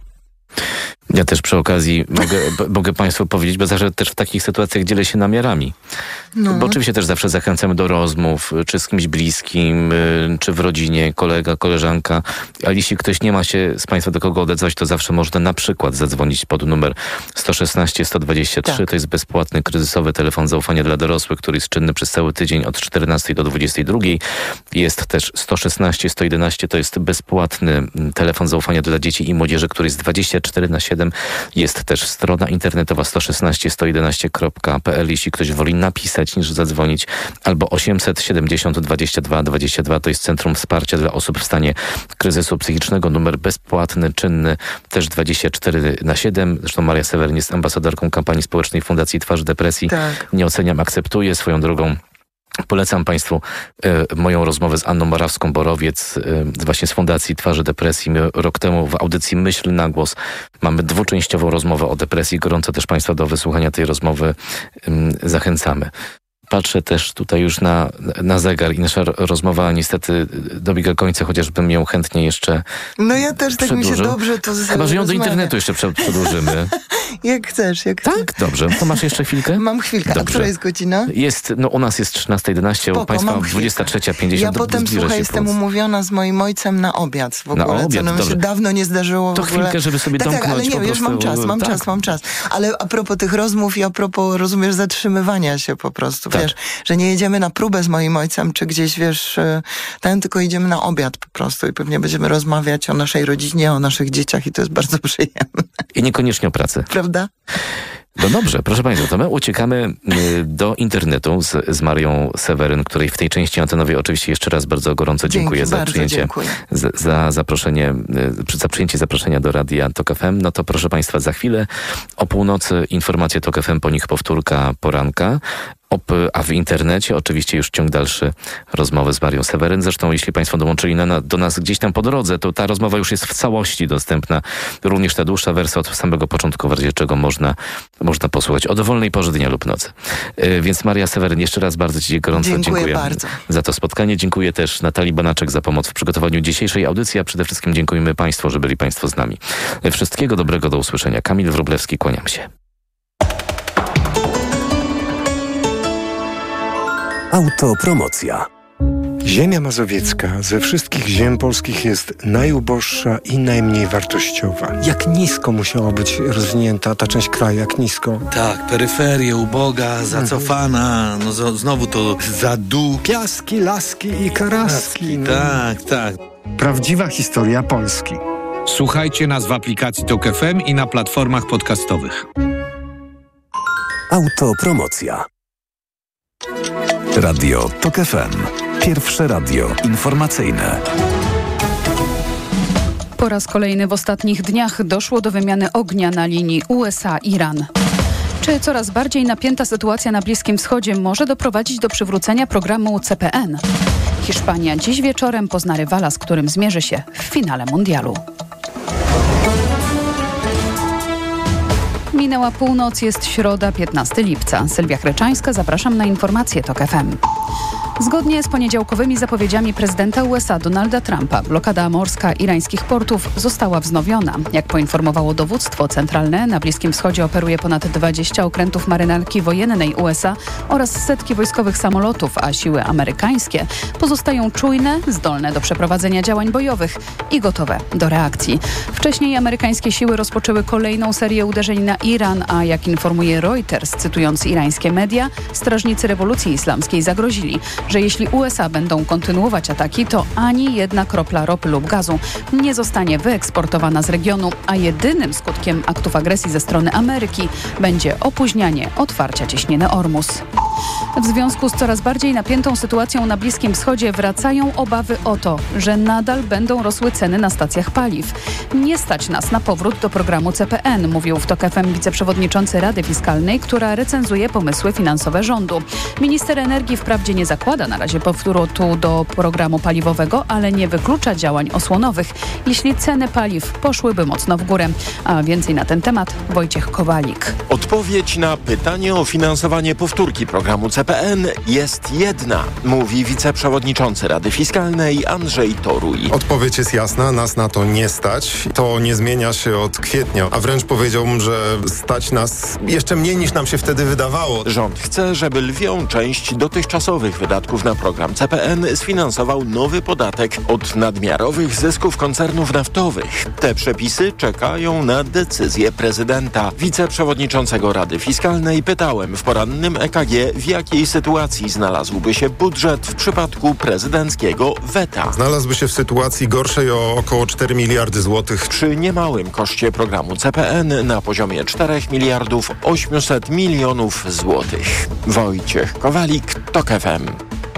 Ja też przy okazji mogę, mogę Państwu powiedzieć, bo zawsze też w takich sytuacjach dzielę się namiarami. No. Bo oczywiście też zawsze zachęcamy do rozmów, czy z kimś bliskim, czy w rodzinie, kolega, koleżanka. Ale jeśli ktoś nie ma się z Państwa do kogo odezwać, to zawsze można na przykład zadzwonić pod numer sto szesnaście sto dwadzieścia trzy. Tak. To jest bezpłatny, kryzysowy telefon zaufania dla dorosłych, który jest czynny przez cały tydzień od czternastej do dwudziestej drugiej. Jest też sto szesnaście sto jedenaście. To jest bezpłatny telefon zaufania dla dzieci i młodzieży, który jest dwadzieścia cztery na siedem. Jest też strona internetowa sto szesnaście sto jedenaście kropka p l, jeśli ktoś woli napisać niż zadzwonić, albo osiemset siedemdziesiąt dwadzieścia dwa dwadzieścia dwa. To jest Centrum Wsparcia dla Osób w stanie kryzysu psychicznego. Numer bezpłatny, czynny, też dwadzieścia cztery na siedem. Zresztą Maria Seweryn jest ambasadorką kampanii społecznej Fundacji Twarz Depresji. Tak. Nie oceniam, akceptuję. Swoją drogą polecam Państwu e, moją rozmowę z Anną Morawską-Borowiec, e, właśnie z Fundacji Twarzy Depresji. My rok temu w audycji Myśl na głos mamy dwuczęściową rozmowę o depresji. Gorąco też Państwa do wysłuchania tej rozmowy e, zachęcamy. Patrzę też tutaj już na, na zegar i nasza rozmowa niestety dobiega końca, chociażbym ją chętnie jeszcze No ja też tak mi się dobrze to Chyba, że ją do internetu jeszcze przedłużymy. Jak chcesz, jak chcesz. Tak? Dobrze. To masz jeszcze chwilkę? Mam chwilkę. Dobrze. A która jest godzina? Jest, no u nas jest trzynasta jedenaście, u Państwa dwudziesta trzecia pięćdziesiąt. Ja potem, słuchaj, jestem umówiona z moim ojcem na obiad w ogóle, na obiad, co nam się dawno nie zdarzyło w to ogóle. chwilkę, żeby sobie tak, domknąć tak, ale nie, po już prostu, mam czas, mam tak. czas, mam czas. Ale a propos tych rozmów i a propos, rozumiesz, zatrzymywania się po prostu, tak. Wiesz, że nie jedziemy na próbę z moim ojcem, czy gdzieś, wiesz, ten, tylko idziemy na obiad po prostu i pewnie będziemy rozmawiać o naszej rodzinie, o naszych dzieciach i to jest bardzo przyjemne. I niekoniecznie o pracy. Prawda? No dobrze, proszę Państwa, to my uciekamy do internetu z, z Marią Seweryn, której w tej części antenowej oczywiście jeszcze raz bardzo gorąco dziękuję Dzięki, za bardzo przyjęcie, dziękuję. za, za zaproszenie, za przyjęcie zaproszenia do Radia Tok F M. No to proszę Państwa, za chwilę o północy informacje Tok F M, po nich powtórka poranka. A w internecie oczywiście już ciąg dalszy rozmowy z Marią Seweryn. Zresztą jeśli Państwo dołączyli na, do nas gdzieś tam po drodze, to ta rozmowa już jest w całości dostępna. Również ta dłuższa wersja od samego początku, w razie czego można, można posłuchać o dowolnej porze dnia lub nocy. Yy, więc Maria Seweryn, jeszcze raz bardzo Ci gorąco dziękuję, dziękuję bardzo za to spotkanie. Dziękuję też Natalii Banaczek za pomoc w przygotowaniu dzisiejszej audycji, a przede wszystkim dziękujemy Państwu, że byli Państwo z nami. Wszystkiego dobrego, do usłyszenia. Kamil Wróblewski, kłaniam się. Autopromocja. Ziemia mazowiecka ze wszystkich ziem polskich jest najuboższa i najmniej wartościowa. Jak nisko musiała być rozwinięta ta część kraju, jak nisko? Tak, peryferia uboga, zacofana, no z- znowu to zadół. Piaski, laski i karaski. No. Tak, tak. Prawdziwa historia Polski. Słuchajcie nas w aplikacji Tok F M i na platformach podcastowych. Autopromocja. Radio Tok F M. Pierwsze radio informacyjne. Po raz kolejny w ostatnich dniach doszło do wymiany ognia na linii U S A Iran. Czy coraz bardziej napięta sytuacja na Bliskim Wschodzie może doprowadzić do przywrócenia programu C P N? Hiszpania dziś wieczorem pozna rywala, z którym zmierzy się w finale mundialu. Minęła północ, jest środa, piętnastego lipca. Sylwia Chryczańska, zapraszam na informacje TOK F M. Zgodnie z poniedziałkowymi zapowiedziami prezydenta U S A Donalda Trumpa, blokada morska irańskich portów została wznowiona. Jak poinformowało dowództwo centralne, na Bliskim Wschodzie operuje ponad dwadzieścia okrętów marynarki wojennej U S A oraz setki wojskowych samolotów, a siły amerykańskie pozostają czujne, zdolne do przeprowadzenia działań bojowych i gotowe do reakcji. Wcześniej amerykańskie siły rozpoczęły kolejną serię uderzeń na Iran, a jak informuje Reuters, cytując irańskie media, strażnicy rewolucji islamskiej zagrozili, że jeśli U S A będą kontynuować ataki, to ani jedna kropla ropy lub gazu nie zostanie wyeksportowana z regionu, a jedynym skutkiem aktów agresji ze strony Ameryki będzie opóźnianie otwarcia cieśniny Ormus. W związku z coraz bardziej napiętą sytuacją na Bliskim Wschodzie wracają obawy o to, że nadal będą rosły ceny na stacjach paliw. Nie stać nas na powrót do programu C P N, mówił w TOK F M wiceprzewodniczący Rady Fiskalnej, która recenzuje pomysły finansowe rządu. Minister energii wprawdzie nie zakłada na razie powrotu do programu paliwowego, ale nie wyklucza działań osłonowych, jeśli ceny paliw poszłyby mocno w górę. A więcej na ten temat Wojciech Kowalik. Odpowiedź na pytanie o finansowanie powtórki programu C P N jest jedna, mówi wiceprzewodniczący Rady Fiskalnej Andrzej Toruj. Odpowiedź jest jasna, nas na to nie stać. To nie zmienia się od kwietnia, a wręcz powiedziałbym, że stać nas jeszcze mniej niż nam się wtedy wydawało. Rząd chce, żeby lwią część dotychczasowych wydatków na program C P N sfinansował nowy podatek od nadmiarowych zysków koncernów naftowych. Te przepisy czekają na decyzję prezydenta. Wiceprzewodniczącego Rady Fiskalnej pytałem w porannym E K G, w jakiej sytuacji znalazłby się budżet w przypadku prezydenckiego weta. Znalazłby się w sytuacji gorszej o około cztery miliardy złotych. Przy niemałym koszcie programu C P N na poziomie czterech miliardów osiemset milionów złotych. Wojciech Kowalik, TOK F M.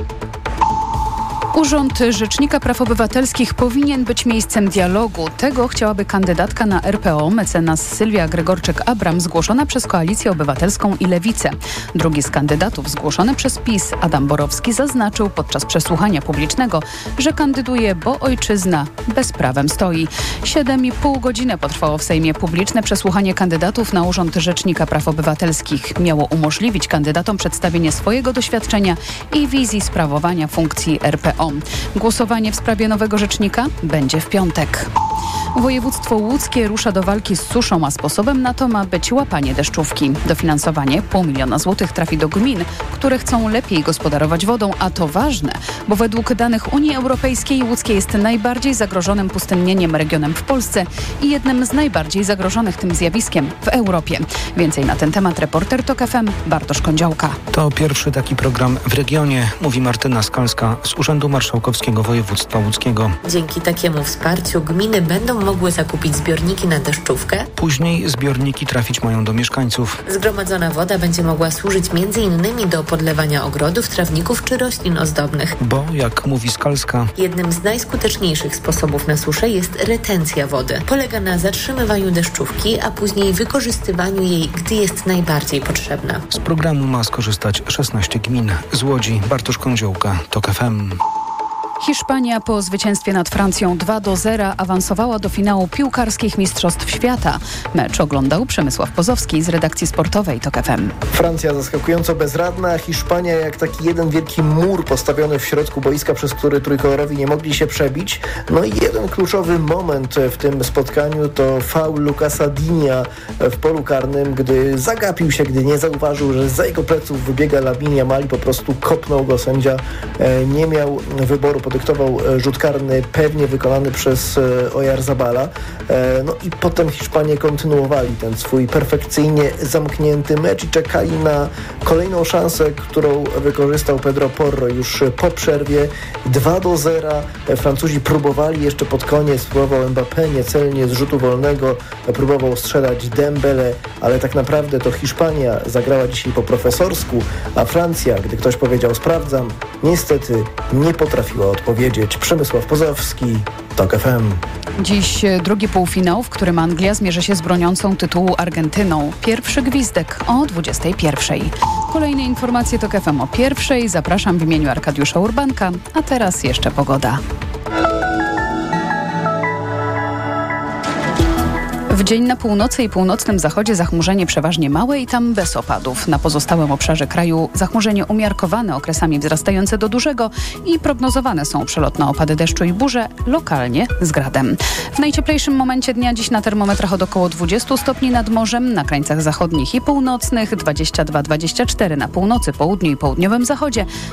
Urząd Rzecznika Praw Obywatelskich powinien być miejscem dialogu. Tego chciałaby kandydatka na R P O, mecenas Sylwia Gregorczyk-Abram, zgłoszona przez Koalicję Obywatelską i Lewicę. Drugi z kandydatów, zgłoszony przez PiS, Adam Borowski, zaznaczył podczas przesłuchania publicznego, że kandyduje, bo ojczyzna bezprawem stoi. Siedem i pół godziny potrwało w Sejmie publiczne przesłuchanie kandydatów na Urząd Rzecznika Praw Obywatelskich. Miało umożliwić kandydatom przedstawienie swojego doświadczenia i wizji sprawowania funkcji R P O. Głosowanie w sprawie nowego rzecznika będzie w piątek. Województwo łódzkie rusza do walki z suszą, a sposobem na to ma być łapanie deszczówki. Dofinansowanie pół miliona złotych trafi do gmin, które chcą lepiej gospodarować wodą, a to ważne, bo według danych Unii Europejskiej Łódzkie jest najbardziej zagrożonym pustynnieniem regionem w Polsce i jednym z najbardziej zagrożonych tym zjawiskiem w Europie. Więcej na ten temat reporter TOK F M Bartosz Kądziołka. To pierwszy taki program w regionie, mówi Martyna Skalska z Urzędu Marszałkowskiego Województwa Łódzkiego. Dzięki takiemu wsparciu gminy będą mogły zakupić zbiorniki na deszczówkę. Później zbiorniki trafić mają do mieszkańców. Zgromadzona woda będzie mogła służyć między innymi do podlewania ogrodów, trawników czy roślin ozdobnych. Bo, jak mówi Skalska, jednym z najskuteczniejszych sposobów na suszę jest retencja wody. Polega na zatrzymywaniu deszczówki, a później wykorzystywaniu jej, gdy jest najbardziej potrzebna. Z programu ma skorzystać szesnaście gmin. Z Łodzi Bartosz Kądziołka, TOK F M. Hiszpania po zwycięstwie nad Francją dwa do zera awansowała do finału piłkarskich Mistrzostw Świata. Mecz oglądał Przemysław Pozowski z redakcji sportowej TOK F M. Francja zaskakująco bezradna, a Hiszpania jak taki jeden wielki mur postawiony w środku boiska, przez który trójkolorowi nie mogli się przebić. No i jeden kluczowy moment w tym spotkaniu to faul Lucasa Dinia w polu karnym, gdy zagapił się, gdy nie zauważył, że za jego pleców wybiega Lamine Yamal i po prostu kopnął go. Sędzia nie miał wyboru. Podyktował rzut karny pewnie wykonany przez Oyarzabala. No i potem Hiszpanie kontynuowali ten swój perfekcyjnie zamknięty mecz i czekali na kolejną szansę, którą wykorzystał Pedro Porro już po przerwie. dwa do zera. Francuzi próbowali jeszcze pod koniec, próbował Mbappé niecelnie z rzutu wolnego, próbował strzelać Dembele, ale tak naprawdę to Hiszpania zagrała dzisiaj po profesorsku, a Francja, gdy ktoś powiedział sprawdzam, niestety nie potrafiła odpowiedzieć. Przemysław Pozowski, TOK F M. Dziś drugi półfinał, w którym Anglia zmierzy się z broniącą tytułu Argentyną. Pierwszy gwizdek o dwudziestej pierwszej. Kolejne informacje TOK F M o pierwszej. Zapraszam w imieniu Arkadiusza Urbanka, a teraz jeszcze pogoda. W dzień na północy i północnym zachodzie zachmurzenie przeważnie małe i tam bez opadów. Na pozostałym obszarze kraju zachmurzenie umiarkowane, okresami wzrastające do dużego i prognozowane są przelotne opady deszczu i burze, lokalnie z gradem. W najcieplejszym momencie dnia dziś na termometrach od około dwudziestu stopni nad morzem, na krańcach zachodnich i północnych, dwadzieścia dwa dwadzieścia cztery na północy, południu i południowym zachodzie,